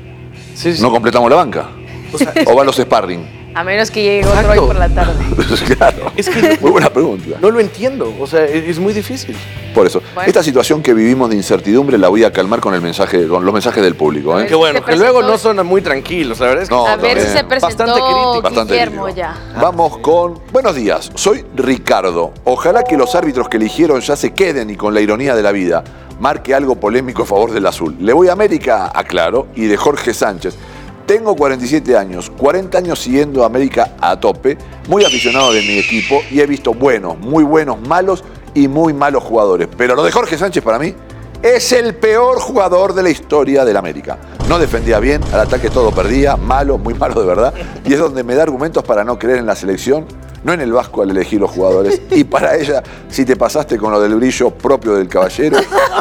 Sí, sí.
No completamos la banca. O, sea, o van los sparring.
A menos que llegue otro hoy por la tarde.
Claro. Es que muy buena pregunta.
No lo entiendo. O sea, es muy difícil.
Por eso, bueno. Esta situación que vivimos de incertidumbre la voy a calmar con el mensaje, con los mensajes del público. ¿eh?
Qué bueno, que luego no son muy tranquilos, la verdad es que
no,
a ver
también.
si se presentó
bastante crítico.
Bastante
Guillermo
crítico.
ya.
Vamos con buenos días. Soy Ricardo. Ojalá que los árbitros que eligieron ya se queden y con la ironía de la vida marque algo polémico a favor del azul. Le voy a América, aclaro, y de Jorge Sánchez. Tengo cuarenta y siete años, cuarenta años siguiendo a América a tope, muy aficionado de mi equipo y he visto buenos, muy buenos, malos y muy malos jugadores. Pero lo de Jorge Sánchez para mí es el peor jugador de la historia del América. No defendía bien, al ataque todo perdía, malo, muy malo de verdad. Y es donde me da argumentos para no creer en la selección, no en el Vasco al elegir los jugadores. Y para ella, si te pasaste con lo del brillo propio del caballero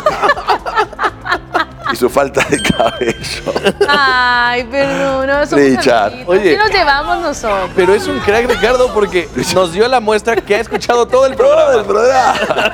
y su falta de cabello.
Ay, perdón, no somos
Richard.
amiguitos.
Oye,
¿Qué nos llevamos nosotros?
Pero es un crack, Ricardo, porque nos dio la muestra que ha escuchado todo el programa.
Todo el programa.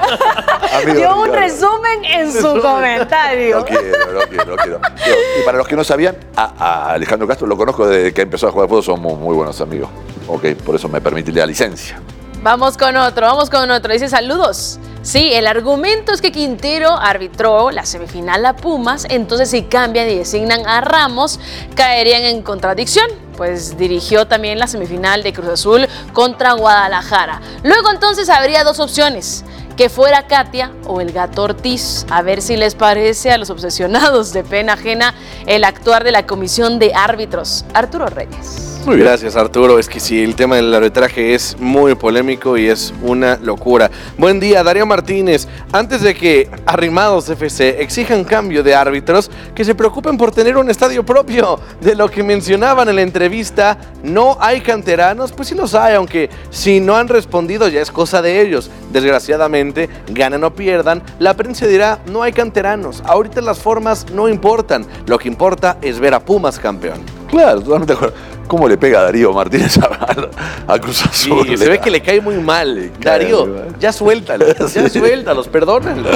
Amigo,
Dio un
Ricardo.
resumen en su comentario.
Lo quiero, lo quiero, lo quiero. Y para los que no sabían, a, a Alejandro Castro lo conozco desde que empezó a jugar fútbol, somos muy buenos amigos. Ok, por eso me permití la licencia.
Vamos con otro, vamos con otro. Dice, saludos. Sí, el argumento es que Quintero arbitró la semifinal a Pumas, entonces si cambian y designan a Ramos, caerían en contradicción, pues dirigió también la semifinal de Cruz Azul contra Guadalajara. Luego entonces habría dos opciones, que fuera Katia o el Gato Ortiz, a ver si les parece a los obsesionados de pena ajena el actuar de la comisión de árbitros. Arturo Reyes.
Muy gracias, Arturo. Es que sí, el tema del arbitraje es muy polémico y es una locura. Buen día, Darío Martínez. Antes de que Arrimados F C exijan cambio de árbitros, que se preocupen por tener un estadio propio. De lo que mencionaban en la entrevista, no hay canteranos, pues sí los hay, aunque si no han respondido ya es cosa de ellos. Desgraciadamente, ganan o pierdan, la prensa dirá, no hay canteranos. Ahorita las formas no importan. Lo que importa es ver a Pumas campeón.
Claro, totalmente de acuerdo. ¿Cómo le pega a Darío Martínez a, a Cruz Azul?
Sí, se ve que le cae muy mal. Darío, ya suéltalo, ya suéltalos, perdónalo.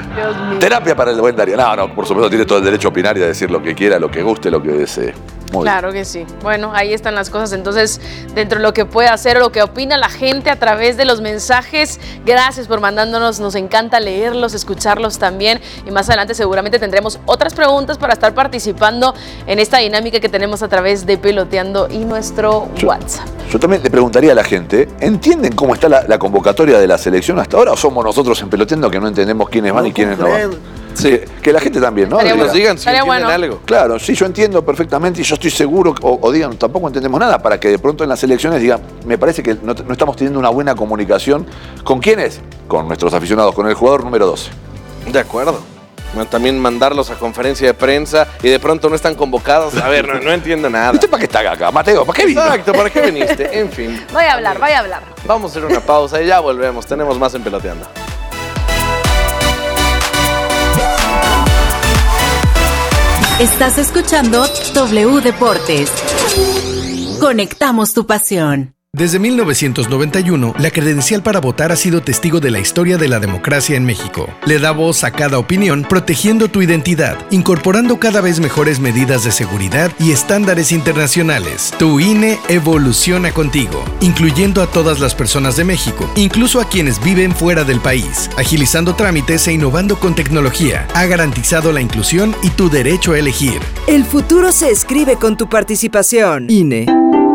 Terapia para el buen Darío. No, no, por supuesto tiene todo el derecho a opinar y a decir lo que quiera, lo que guste, lo que desee. Muy
claro que sí. Bueno, ahí están las cosas. Entonces, dentro de lo que puede hacer o lo que opina la gente a través de los mensajes, gracias por mandándonos. Nos encanta leerlos, escucharlos también. Y más adelante seguramente tendremos otras preguntas para estar participando en esta dinámica que tenemos a través de Peloteando y nuestro
yo,
WhatsApp.
Yo también le preguntaría a la gente, ¿entienden cómo está la, la convocatoria de la selección hasta ahora o somos nosotros en Peloteando que no entendemos quiénes van no, y quiénes no van? Sí, que la gente también, ¿no?
Que nos digan si
entienden
bueno. algo.
Claro, sí, yo entiendo perfectamente y yo estoy seguro, o, o digan, tampoco entendemos nada, para que de pronto en las elecciones digan, me parece que no, no estamos teniendo una buena comunicación. ¿Con quiénes? Con nuestros aficionados, con el jugador número doce.
De acuerdo. También mandarlos a conferencia de prensa y de pronto no están convocados. A ver, no, no entiendo nada.
¿Usted para qué está acá, Mateo? ¿Para qué vino?
Exacto, ¿para qué viniste? En fin.
Vaya a hablar, vaya a hablar.
Vamos a hacer una pausa y ya volvemos. Tenemos más en Peloteando.
Estás escuchando W Deportes. Conectamos tu pasión.
Desde mil novecientos noventa y uno, la credencial para votar ha sido testigo de la historia de la democracia en México. Le da voz a cada opinión, protegiendo tu identidad, incorporando cada vez mejores medidas de seguridad y estándares internacionales. Tu I N E evoluciona contigo, incluyendo a todas las personas de México, incluso a quienes viven fuera del país, agilizando trámites e innovando con tecnología. Ha garantizado la inclusión y tu derecho a elegir.
El futuro se escribe con tu participación. I N E.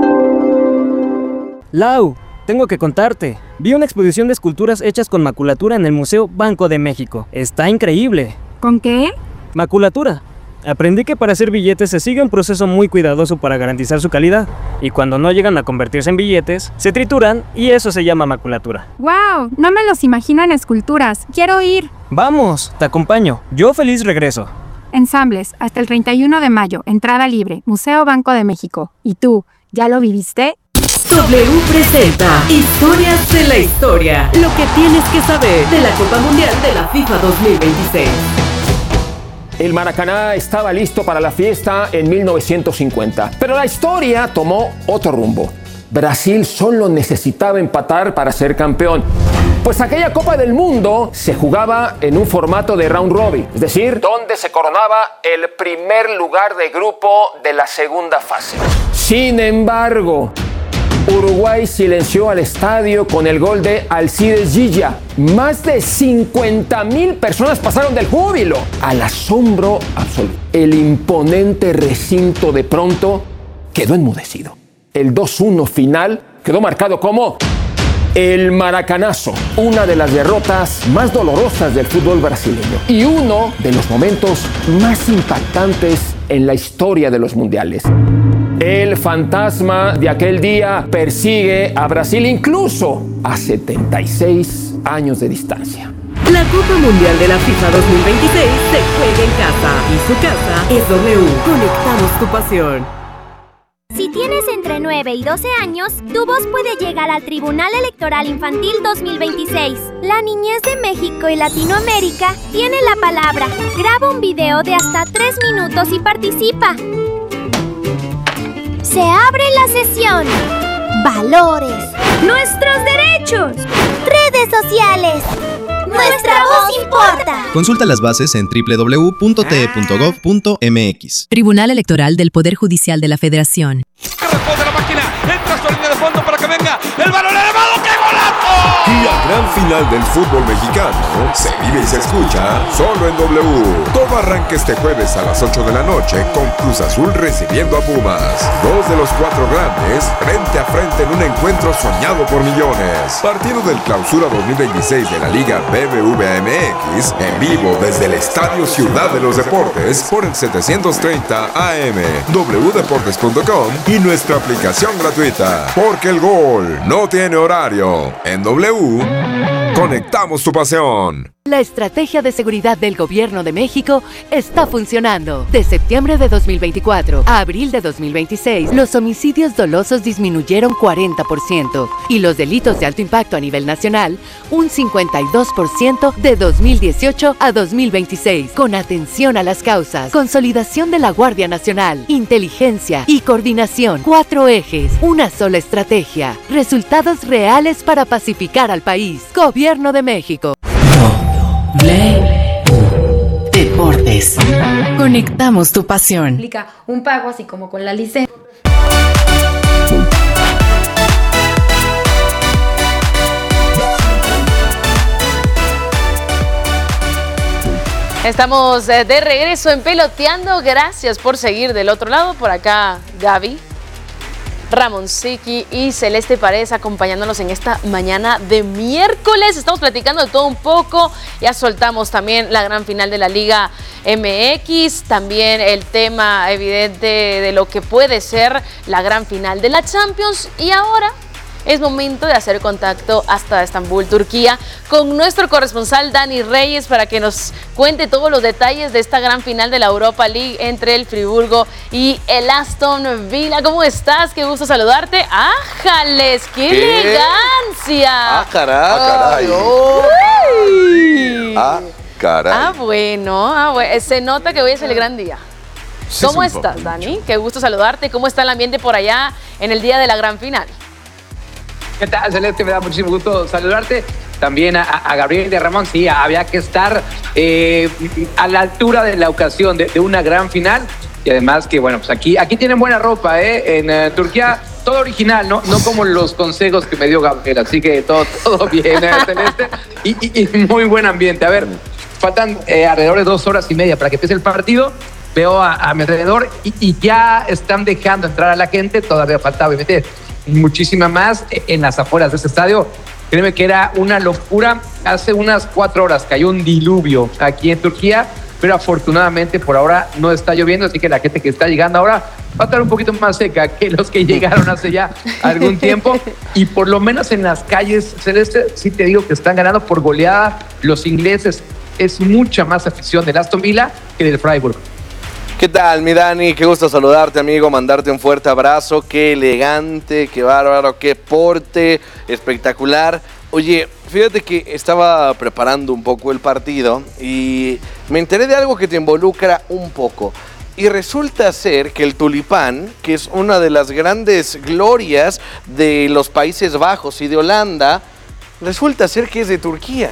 Lau, tengo que contarte. Vi una exposición de esculturas hechas con maculatura en el Museo Banco de México. Está increíble.
¿Con qué?
Maculatura. Aprendí que para hacer billetes se sigue un proceso muy cuidadoso para garantizar su calidad. Y cuando no llegan a convertirse en billetes, se trituran y eso se llama maculatura.
¡Wow! No me los imagino en esculturas. Quiero ir.
Vamos, te acompaño. Yo feliz regreso.
Ensambles, hasta el treinta y uno de mayo. Entrada libre. Museo Banco de México. ¿Y tú, ya lo viviste?
W presenta Historias de la Historia. Lo que tienes que saber de la Copa Mundial de la FIFA dos mil veintiséis.
El Maracaná estaba listo para la fiesta en mil novecientos cincuenta, pero la historia tomó otro rumbo. Brasil solo necesitaba empatar para ser campeón, pues aquella Copa del Mundo se jugaba en un formato de round robin, es decir, donde se coronaba el primer lugar de grupo de la segunda fase. Sin embargo, Uruguay silenció al estadio con el gol de Alcides Gilla. Más de cincuenta mil personas pasaron del júbilo al asombro absoluto. El imponente recinto de pronto quedó enmudecido. El dos uno final quedó marcado como el Maracanazo, una de las derrotas más dolorosas del fútbol brasileño y uno de los momentos más impactantes en la historia de los mundiales. El fantasma de aquel día persigue a Brasil incluso a setenta y seis años de distancia.
La Copa Mundial de la FIFA dos mil veintiséis se juega en casa y su casa es W. Conectamos tu pasión.
Si tienes entre nueve y doce años, tu voz puede llegar al Tribunal Electoral Infantil dos mil veintiséis. La niñez de México y Latinoamérica tiene la palabra. Graba un video de hasta tres minutos y participa. Se abre la sesión. Valores. Nuestros derechos. Redes sociales. Nuestra voz importa.
Consulta las bases en doble u doble u doble u punto t e punto gov punto m x.
Tribunal Electoral del Poder Judicial de la Federación.
Responde la máquina, entra su línea de fondo para que venga el balón elevado, ¡qué golazo!
La gran final del fútbol mexicano se vive y se escucha solo en W. Todo arranca este jueves a las ocho de la noche con Cruz Azul recibiendo a Pumas. Dos de los cuatro grandes frente a frente en un encuentro soñado por millones. Partido del Clausura dos mil veintiséis de la Liga B B V A M X en vivo desde el Estadio Ciudad de los Deportes por el setecientos treinta A M, w deportes punto com y nuestra aplicación gratuita. Porque el gol no tiene horario. En W, conectamos tu pasión.
La estrategia de seguridad del Gobierno de México está funcionando. De septiembre de dos mil veinticuatro a abril de dos mil veintiséis, los homicidios dolosos disminuyeron cuarenta por ciento y los delitos de alto impacto a nivel nacional un cincuenta y dos por ciento de dos mil dieciocho a dos mil veintiséis. Con atención a las causas, consolidación de la Guardia Nacional, inteligencia y coordinación. Cuatro ejes, una sola estrategia. Resultados reales para pacificar al país. Gobierno de México. Deportes. Conectamos tu pasión.
Implica un pago así como con la licencia.
Estamos de regreso en Peloteando. Gracias por seguir del otro lado. Por acá Gaby, Ramonciki y Celeste Paredes acompañándonos en esta mañana de miércoles. Estamos platicando de todo un poco. Ya soltamos también la gran final de la Liga M X. También el tema evidente de lo que puede ser la gran final de la Champions. Y ahora es momento de hacer contacto hasta Estambul, Turquía, con nuestro corresponsal Dani Reyes para que nos cuente todos los detalles de esta gran final de la Europa League entre el Friburgo y el Aston Villa. ¿Cómo estás? Qué gusto saludarte. ¡Ájales! ¡Qué, ¿Qué? elegancia!
¡Ah, caray! ¡Ah, caray!
¡Uy!
¡Ah, caray!
Ah, bueno, ah, bueno. Se nota que hoy es el gran día.
Sí,
¿Cómo
sí,
estás, Dani? Qué gusto saludarte. ¿Cómo está el ambiente por allá en el día de la gran final?
¿Qué tal, Celeste? Me da muchísimo gusto saludarte. También a, a Gabriel de Ramón. Sí, había que estar eh, a la altura de la ocasión de, de una gran final. Y además que, bueno, pues aquí, aquí tienen buena ropa, ¿eh? En uh, Turquía, todo original, ¿no? No como los consejos que me dio Gabriel. Así que todo, todo bien, ¿eh, Celeste? Y, y, y muy buen ambiente. A ver, faltan eh, alrededor de dos horas y media para que empiece el partido. Veo a, a mi alrededor y, y ya están dejando entrar a la gente. Todavía falta, obviamente, muchísima más en las afueras de este estadio. Créeme que era una locura. Hace unas cuatro horas cayó un diluvio aquí en Turquía, pero afortunadamente por ahora no está lloviendo, así que la gente que está llegando ahora va a estar un poquito más seca que los que llegaron hace ya algún tiempo. Y por lo menos en las calles, Celeste, sí te digo que están ganando por goleada los ingleses. Es mucha más afición del Aston Villa que del Freiburg.
¿Qué tal, mi Dani? Qué gusto saludarte, amigo, mandarte un fuerte abrazo. Qué elegante, qué bárbaro, qué porte, espectacular. Oye, fíjate que estaba preparando un poco el partido y me enteré de algo que te involucra un poco. Y resulta ser que el tulipán, que es una de las grandes glorias de los Países Bajos y de Holanda, resulta ser que es de Turquía.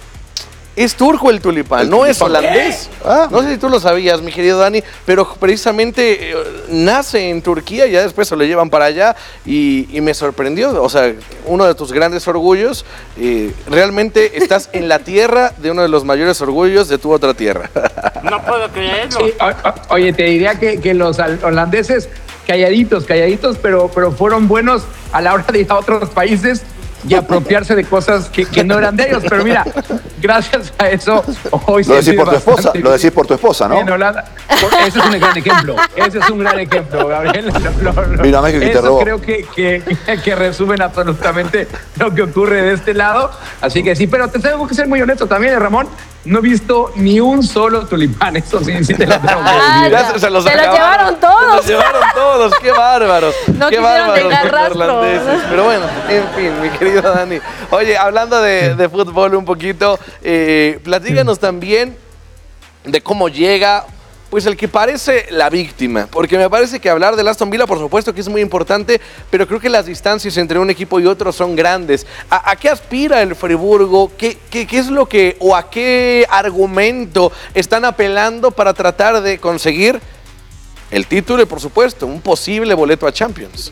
Es turco el tulipán, el no tulipán. Es holandés. Ah. No sé si tú lo sabías, mi querido Dani, pero precisamente eh, nace en Turquía y ya después se lo llevan para allá y, y me sorprendió. O sea, uno de tus grandes orgullos, eh, realmente estás en la tierra de uno de los mayores orgullos de tu otra tierra.
No puedo creerlo. Sí, o, o, oye, te diría que, que los holandeses, calladitos, calladitos, pero, pero fueron buenos a la hora de ir a otros países y apropiarse de cosas que, que no eran de ellos. Pero mira, gracias a eso hoy
lo decís por tu esposa, lo decís por tu esposa, ¿no?
En Holanda. Ese es un gran ejemplo. Ese es un gran ejemplo, Gabriel. Lo, lo,
mira, México, que te robó.
Creo que, que, que resumen absolutamente lo que ocurre de este lado. Así que sí, pero te tengo que ser muy honesto también, Ramón. No he visto ni un solo tulipán. Eso sí, sí te lo tengo que decir.
Ah, se, se los, se los llevaron todos.
Se los llevaron todos. Qué bárbaros.
No
qué
quisieron
bárbaros
dejar rastro.
Pero bueno, en fin, mi querido Dani. Oye, hablando de, de fútbol un poquito, eh, platícanos también de cómo llega, pues, el que parece la víctima. Porque me parece que hablar del Aston Villa, por supuesto que es muy importante, pero creo que las distancias entre un equipo y otro son grandes. ¿A, a qué aspira el Friburgo? ¿Qué, qué, ¿Qué es lo que, o a qué argumento están apelando para tratar de conseguir el título y, por supuesto, un posible boleto a Champions?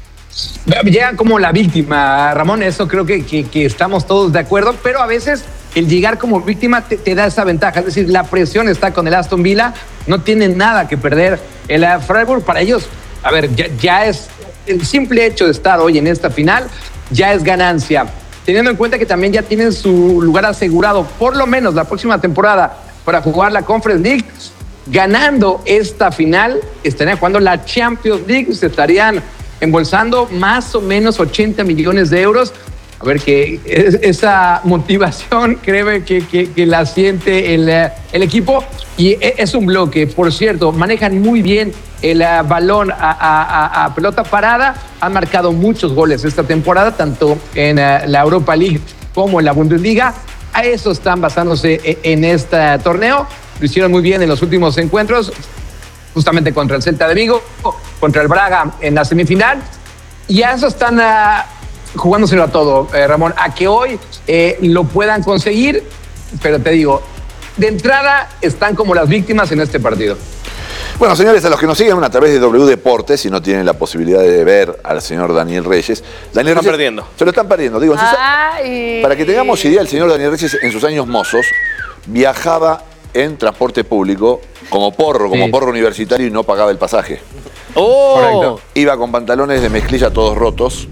Llegan como la víctima, Ramón, eso creo que, que, que estamos todos de acuerdo, pero a veces el llegar como víctima te, te da esa ventaja, es decir, la presión está con el Aston Villa, no tienen nada que perder. El Freiburg, para ellos, a ver, ya, ya es el simple hecho de estar hoy en esta final, ya es ganancia, teniendo en cuenta que también ya tienen su lugar asegurado, por lo menos la próxima temporada, para jugar la Conference League. Ganando esta final, estarían jugando la Champions League, se estarían embolsando más o menos ochenta millones de euros. A ver, que esa motivación, créeme que, que, que la siente el, el equipo. Y es un bloque, por cierto, manejan muy bien el balón a, a, a pelota parada. Han marcado muchos goles esta temporada, tanto en la Europa League como en la Bundesliga. A eso están basándose en este torneo. Lo hicieron muy bien en los últimos encuentros, justamente contra el Celta de Vigo, contra el Braga en la semifinal. Y a eso están uh, jugándoselo a todo, eh, Ramón, a que hoy eh, lo puedan conseguir. Pero te digo, de entrada están como las víctimas en este partido.
Bueno, señores, a los que nos siguen a través de W Deportes y no tienen la posibilidad de ver al señor Daniel Reyes, Daniel
están
Reyes,
perdiendo.
Se lo están perdiendo. Digo, sus,
Ay.
Para que tengamos idea, el señor Daniel Reyes en sus años mozos viajaba en transporte público como porro, como sí. porro universitario, y no pagaba el pasaje.
Oh.
Correcto. Iba con pantalones de mezclilla todos rotos,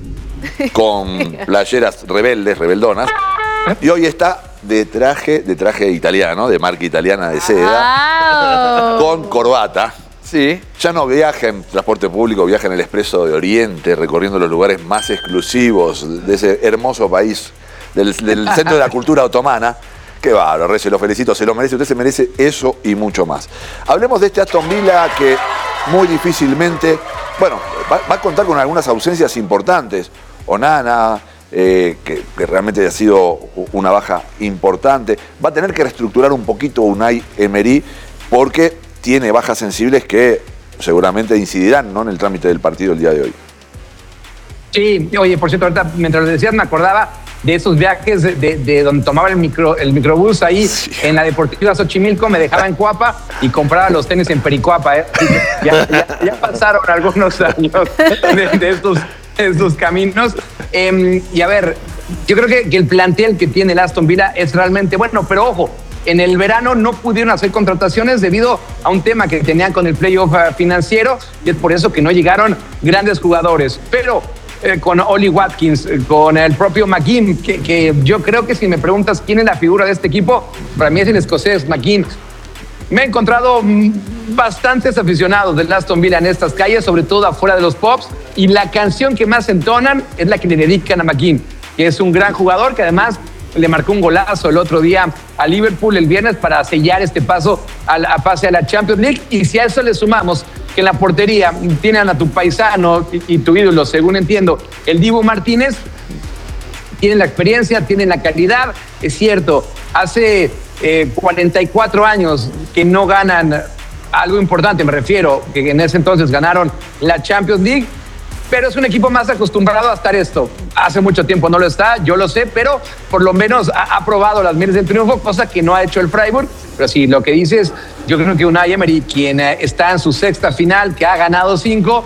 con playeras rebeldes, rebeldonas, y hoy está de traje, de traje italiano, de marca italiana de seda, oh. con corbata. Sí. Ya no viaja en transporte público, viaja en el Expreso de Oriente, recorriendo los lugares más exclusivos de ese hermoso país, del, del centro de la cultura otomana. Qué bárbaro, Reyes, se lo felicito, se lo merece, usted se merece eso y mucho más. Hablemos de este Aston Villa que muy difícilmente, bueno, va, va a contar con algunas ausencias importantes. Onana, eh, que, que realmente ha sido una baja importante. Va a tener que reestructurar un poquito Unai Emery porque tiene bajas sensibles que seguramente incidirán, ¿no?, en el trámite del partido el día de hoy.
Sí, oye, por cierto, ahorita mientras lo decías me acordaba de esos viajes de, de, de donde tomaba el micro el microbús ahí sí. En la Deportiva Xochimilco, me dejaba en Coapa y compraba los tenis en Pericoapa. ¿eh? Ya, ya, ya pasaron algunos años de, de, estos, de estos caminos. Eh, y a ver, yo creo que, que el plantel que tiene el Aston Villa es realmente bueno, pero ojo, en el verano no pudieron hacer contrataciones debido a un tema que tenían con el playoff financiero y es por eso que no llegaron grandes jugadores. Pero Eh, con Oli Watkins, eh, con el propio McGinn, que, que yo creo que si me preguntas quién es la figura de este equipo, para mí es el escocés McGinn. Me he encontrado bastantes aficionados del Aston Villa en estas calles, sobre todo afuera de los pubs, y la canción que más entonan es la que le dedican a McGinn, que es un gran jugador que además le marcó un golazo el otro día a Liverpool el viernes para sellar este paso a, la, a pase a la Champions League. Y si a eso le sumamos que en la portería tienen a tu paisano y, y tu ídolo, según entiendo, el Dibu Martínez, tienen la experiencia, tienen la calidad. Es cierto, hace eh, cuarenta y cuatro años que no ganan algo importante, me refiero, que en ese entonces ganaron la Champions League, pero es un equipo más acostumbrado a estar esto. Hace mucho tiempo no lo está, yo lo sé, pero por lo menos ha, ha probado las mieles del triunfo, cosa que no ha hecho el Freiburg. Pero sí, lo que dices, yo creo que Unai Emery, quien está en su sexta final, que ha ganado cinco,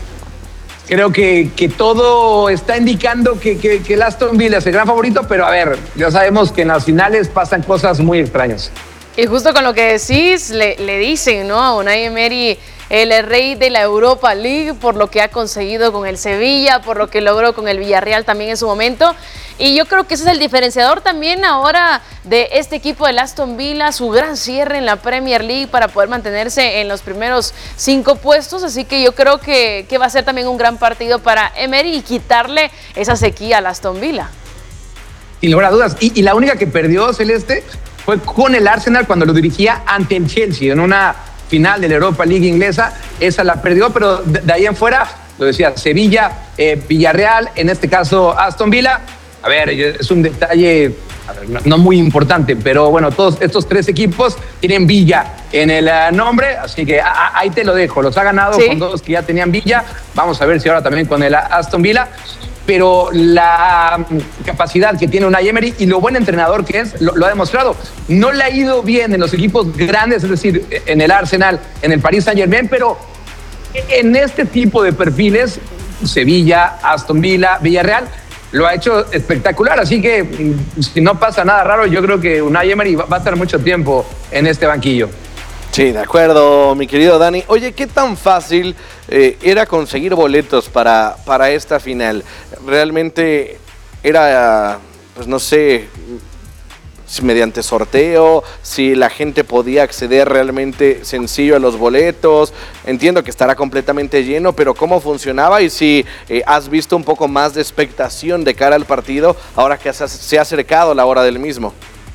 creo que, que todo está indicando que, que, que el Aston Villa es el gran favorito, pero a ver, ya sabemos que en las finales pasan cosas muy extrañas.
Y justo con lo que decís, le, le dicen, ¿no?, a Unai Emery, el rey de la Europa League, por lo que ha conseguido con el Sevilla, por lo que logró con el Villarreal también en su momento. Y yo creo que ese es el diferenciador también ahora de este equipo del Aston Villa, su gran cierre en la Premier League para poder mantenerse en los primeros cinco puestos. Así que yo creo que, que va a ser también un gran partido para Emery y quitarle esa sequía al Aston Villa.
Sin lugar a dudas. Y, y la única que perdió, Celeste, fue con el Arsenal cuando lo dirigía ante el Chelsea en una final de la Europa League inglesa. Esa la perdió, pero de, de ahí en fuera, lo decía, Sevilla, eh, Villarreal, en este caso Aston Villa. A ver, es un detalle a ver, no, no muy importante, pero bueno, todos estos tres equipos tienen Villa en el uh, nombre, así que a, a, ahí te lo dejo. Los ha ganado ¿sí? Con dos que ya tenían Villa. Vamos a ver si ahora también con el Aston Villa. Pero la capacidad que tiene Unai Emery y lo buen entrenador que es, lo, lo ha demostrado. No le ha ido bien en los equipos grandes, es decir, en el Arsenal, en el Paris Saint-Germain, pero en este tipo de perfiles, Sevilla, Aston Villa, Villarreal, lo ha hecho espectacular. Así que si no pasa nada raro, yo creo que Unai Emery va a estar mucho tiempo en este banquillo.
Sí, de acuerdo, mi querido Dani. Oye, ¿qué tan fácil eh, era conseguir boletos para, para esta final? Realmente era, pues no sé, si mediante sorteo, si la gente podía acceder realmente sencillo a los boletos. Entiendo que estará completamente lleno, pero ¿cómo funcionaba? Y si eh, has visto un poco más de expectación de cara al partido, ahora que se ha acercado la hora del mismo.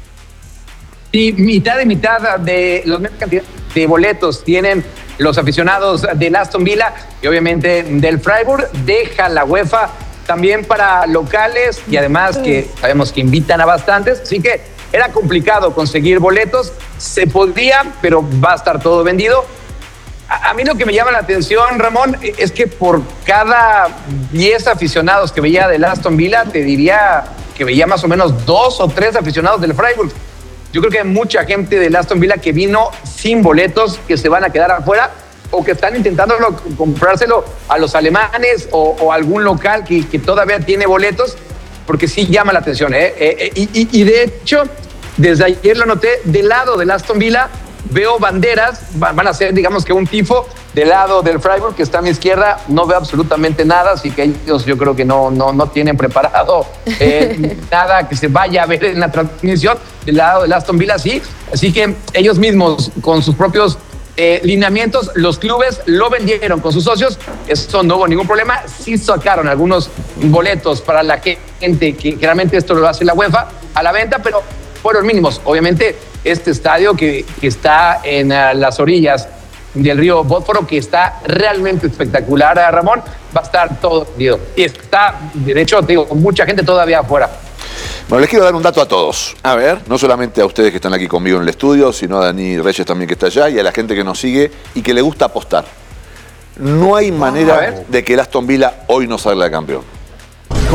Sí, mitad de mitad de los cantidades de boletos tienen los aficionados del Aston Villa y obviamente del Freiburg. Deja la UEFA también para locales y además que sabemos que invitan a bastantes, así que era complicado conseguir boletos. Se podía, pero va a estar todo vendido. A, a mí lo que me llama la atención, Ramón, es que por cada diez aficionados que veía del Aston Villa, te diría que veía más o menos dos o tres aficionados del Freiburg. Yo creo que hay mucha gente del Aston Villa que vino sin boletos, que se van a quedar afuera o que están intentando comprárselo a los alemanes o, o algún local que, que todavía tiene boletos, porque sí llama la atención. ¿eh? Eh, y, y, y de hecho, desde ayer lo noté, del lado del Aston Villa veo banderas, van a ser digamos que un tifo. Del lado del Freiburg, que está a mi izquierda, no veo absolutamente nada, así que ellos yo creo que no, no, no tienen preparado eh, nada que se vaya a ver en la transmisión. Del lado del Aston Villa sí, así que ellos mismos con sus propios eh, lineamientos, los clubes lo vendieron con sus socios, eso no hubo ningún problema. Sí sacaron algunos boletos para la gente, que realmente esto lo hace la UEFA, a la venta, pero fueron mínimos. Obviamente este estadio que, que está en uh, las orillas del río Bósforo, que está realmente espectacular, Ramón, va a estar todo vendido. Y está, de hecho, te digo, con mucha gente todavía afuera.
Bueno, les quiero dar un dato a todos. A ver. No solamente a ustedes que están aquí conmigo en el estudio, sino a Dani Reyes también que está allá y a la gente que nos sigue y que le gusta apostar. No hay manera de que el Aston Villa hoy no salga campeón.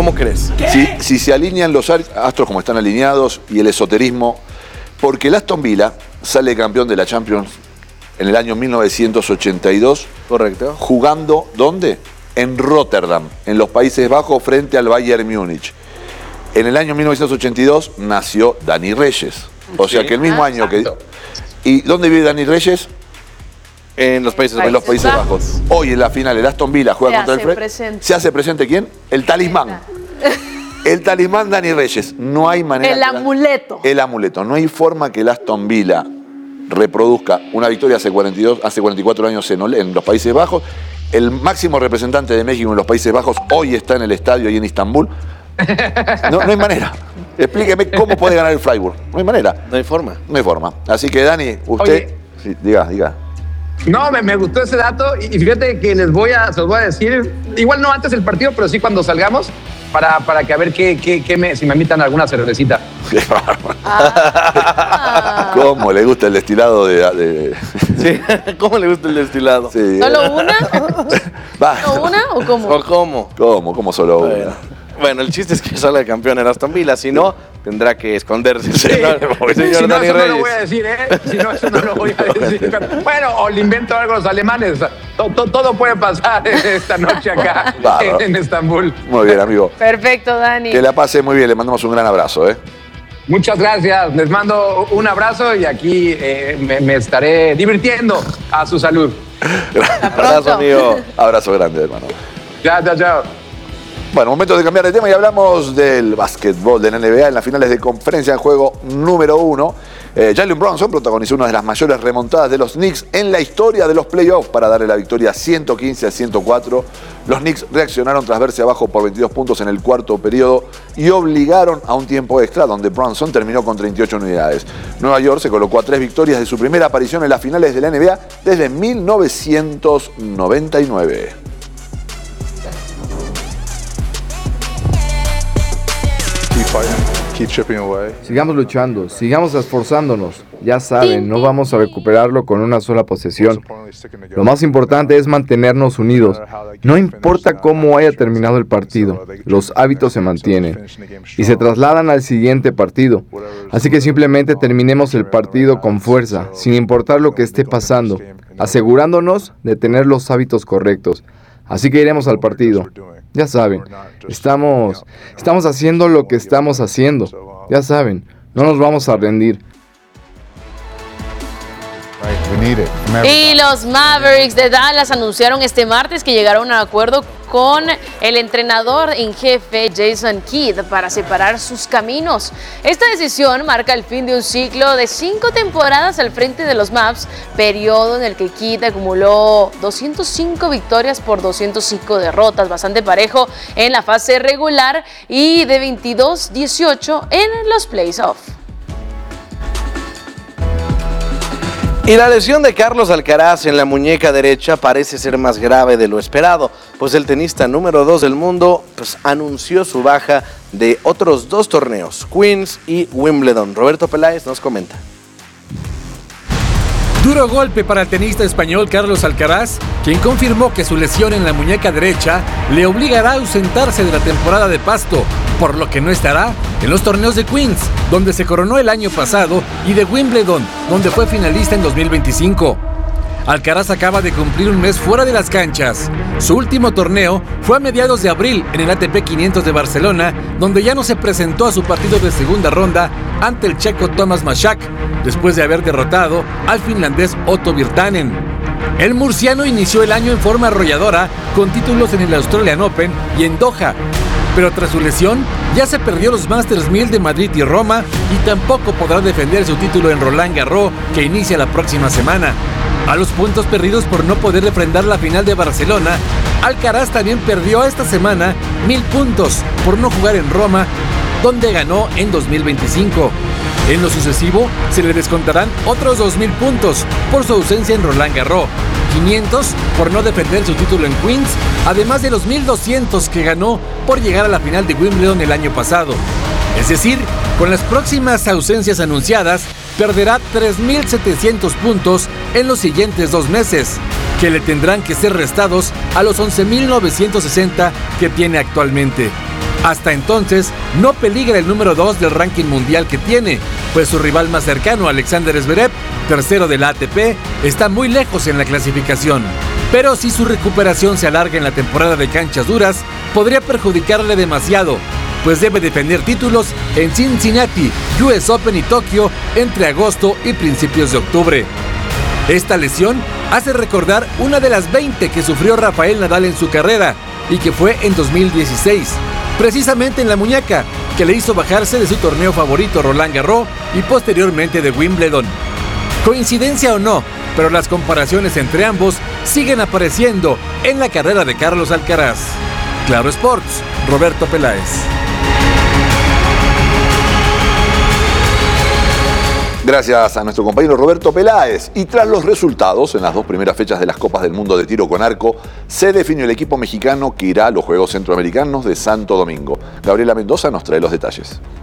¿Cómo crees?
Si, si se alinean los astros como están alineados y el esoterismo, porque el Aston Villa sale campeón de la Champions en el año mil novecientos ochenta y dos.
Correcto.
Jugando, ¿dónde? En Rotterdam, en los Países Bajos, frente al Bayern Múnich. En el año mil novecientos ochenta y dos nació Dani Reyes. O sea
Sí.
que el mismo
Ah,
año que...
exacto.
¿Y dónde vive Dani Reyes?
En los Países Bajos.
En los Países Bajos. Hoy en la final el Aston Villa juega
Se
contra el
hace
Fred.
presente.
¿Se hace presente quién? El talismán. El talismán Dani Reyes. No hay manera...
El
que la-
amuleto.
El amuleto. No hay forma que el Aston Villa reproduzca una victoria hace cuarenta y dos, hace cuarenta y cuatro años en, Hol- en los Países Bajos. El máximo representante de México en los Países Bajos hoy está en el estadio ahí en Istambul. No, no hay manera. Explíqueme cómo puede ganar el Freiburg. No hay manera.
No hay forma.
No hay forma. Así que, Dani, usted...
Oye.
Sí, diga, diga.
No, me, me gustó ese dato y, y fíjate que les voy a, se los voy a decir, igual no antes del partido, pero sí cuando salgamos, para, para que a ver qué, qué, qué me, si me invitan alguna cervecita.
¿Cómo le gusta el destilado de...? de-
Sí. ¿Cómo le gusta el destilado?
Sí.
¿Solo una? ¿Solo una o cómo?
¿O cómo?
¿Cómo? ¿Cómo solo una?
Bueno. Bueno, el chiste es que sale campeón en Aston Villa, si no, tendrá que esconderse. el
Sí.
señor, el señor
Si no,
Dani
eso no lo
Reyes.
voy a decir, ¿eh? Si no, eso no lo voy a decir. Pero, bueno, o le invento algo a los alemanes. To- to- todo puede pasar esta noche acá
Bárbaro.
en, en Estambul.
Muy bien, amigo.
Perfecto, Dani.
Que la pase muy bien. Le mandamos un gran abrazo, ¿eh?
Muchas gracias. Les mando un abrazo y aquí eh, me, me estaré divirtiendo a su salud.
Abrazo, amigo. Abrazo grande, hermano.
Chao, chao, chao.
Bueno, momento de cambiar de tema y hablamos del básquetbol de la N B A en las finales de conferencia en juego número uno. Eh, Jalen Brunson protagonizó una de las mayores remontadas de los Knicks en la historia de los playoffs para darle la victoria ciento quince a ciento cuatro. Los Knicks reaccionaron tras verse abajo por veintidós puntos en el cuarto periodo y obligaron a un tiempo extra donde Brunson terminó con treinta y ocho unidades. Nueva York se colocó a tres victorias de su primera aparición en las finales de la N B A desde mil novecientos noventa y nueve.
Sigamos luchando, sigamos esforzándonos. Ya saben, no vamos a recuperarlo con una sola posesión. Lo más importante es mantenernos unidos. No importa cómo haya terminado el partido, los hábitos se mantienen y se trasladan al siguiente partido. Así que simplemente terminemos el partido con fuerza, sin importar lo que esté pasando, asegurándonos de tener los hábitos correctos. Así que iremos al partido. Ya saben, estamos, estamos haciendo lo que estamos haciendo. Ya saben, no nos vamos a rendir.
Y los Mavericks de Dallas anunciaron este martes que llegaron a un acuerdo con el entrenador en jefe Jason Kidd para separar sus caminos. Esta decisión marca el fin de un ciclo de cinco temporadas al frente de los Mavs, periodo en el que Kidd acumuló doscientas cinco victorias por doscientas cinco derrotas, bastante parejo en la fase regular y de veintidós dieciocho en los playoffs.
Y la lesión de Carlos Alcaraz en la muñeca derecha parece ser más grave de lo esperado, pues el tenista número dos del mundo pues, anunció su baja de otros dos torneos, Queens y Wimbledon. Roberto Peláez nos comenta.
Duro golpe para el tenista español Carlos Alcaraz, quien confirmó que su lesión en la muñeca derecha le obligará a ausentarse de la temporada de Pasto, por lo que no estará en los torneos de Queens, donde se coronó el año pasado, y de Wimbledon, donde fue finalista en dos mil veinticinco. Alcaraz acaba de cumplir un mes fuera de las canchas. Su último torneo fue a mediados de abril en el A T P quinientos de Barcelona, donde ya no se presentó a su partido de segunda ronda ante el checo Tomas Mašák, después de haber derrotado al finlandés Otto Virtanen. El murciano inició el año en forma arrolladora, con títulos en el Australian Open y en Doha, pero tras su lesión ya se perdió los Masters mil de Madrid y Roma y tampoco podrá defender su título en Roland Garros, que inicia la próxima semana. A los puntos perdidos por no poder refrendar la final de Barcelona, Alcaraz también perdió esta semana mil puntos por no jugar en Roma, donde ganó en dos mil veinticinco. En lo sucesivo, se le descontarán otros dos mil puntos por su ausencia en Roland Garros, quinientos por no defender su título en Queens, además de los mil doscientos que ganó por llegar a la final de Wimbledon el año pasado. Es decir, con las próximas ausencias anunciadas, perderá tres mil setecientos puntos en los siguientes dos meses, que le tendrán que ser restados a los once mil novecientos sesenta que tiene actualmente. Hasta entonces, no peligra el número dos del ranking mundial que tiene, pues su rival más cercano, Alexander Zverev, tercero de la A T P, está muy lejos en la clasificación. Pero si su recuperación se alarga en la temporada de canchas duras, podría perjudicarle demasiado, pues debe defender títulos en Cincinnati, U S Open y Tokio entre agosto y principios de octubre. Esta lesión hace recordar una de las veinte que sufrió Rafael Nadal en su carrera y que fue en dos mil dieciséis, precisamente en la muñeca, que le hizo bajarse de su torneo favorito Roland Garros y posteriormente de Wimbledon. Coincidencia o no, pero las comparaciones entre ambos siguen apareciendo en la carrera de Carlos Alcaraz. Claro Sports, Roberto Peláez.
Gracias a nuestro compañero Roberto Peláez. Y tras los resultados en las dos primeras fechas de las Copas del Mundo de Tiro con Arco, se definió el equipo mexicano que irá a los Juegos Centroamericanos de Santo Domingo. Gabriela Mendoza nos trae los detalles.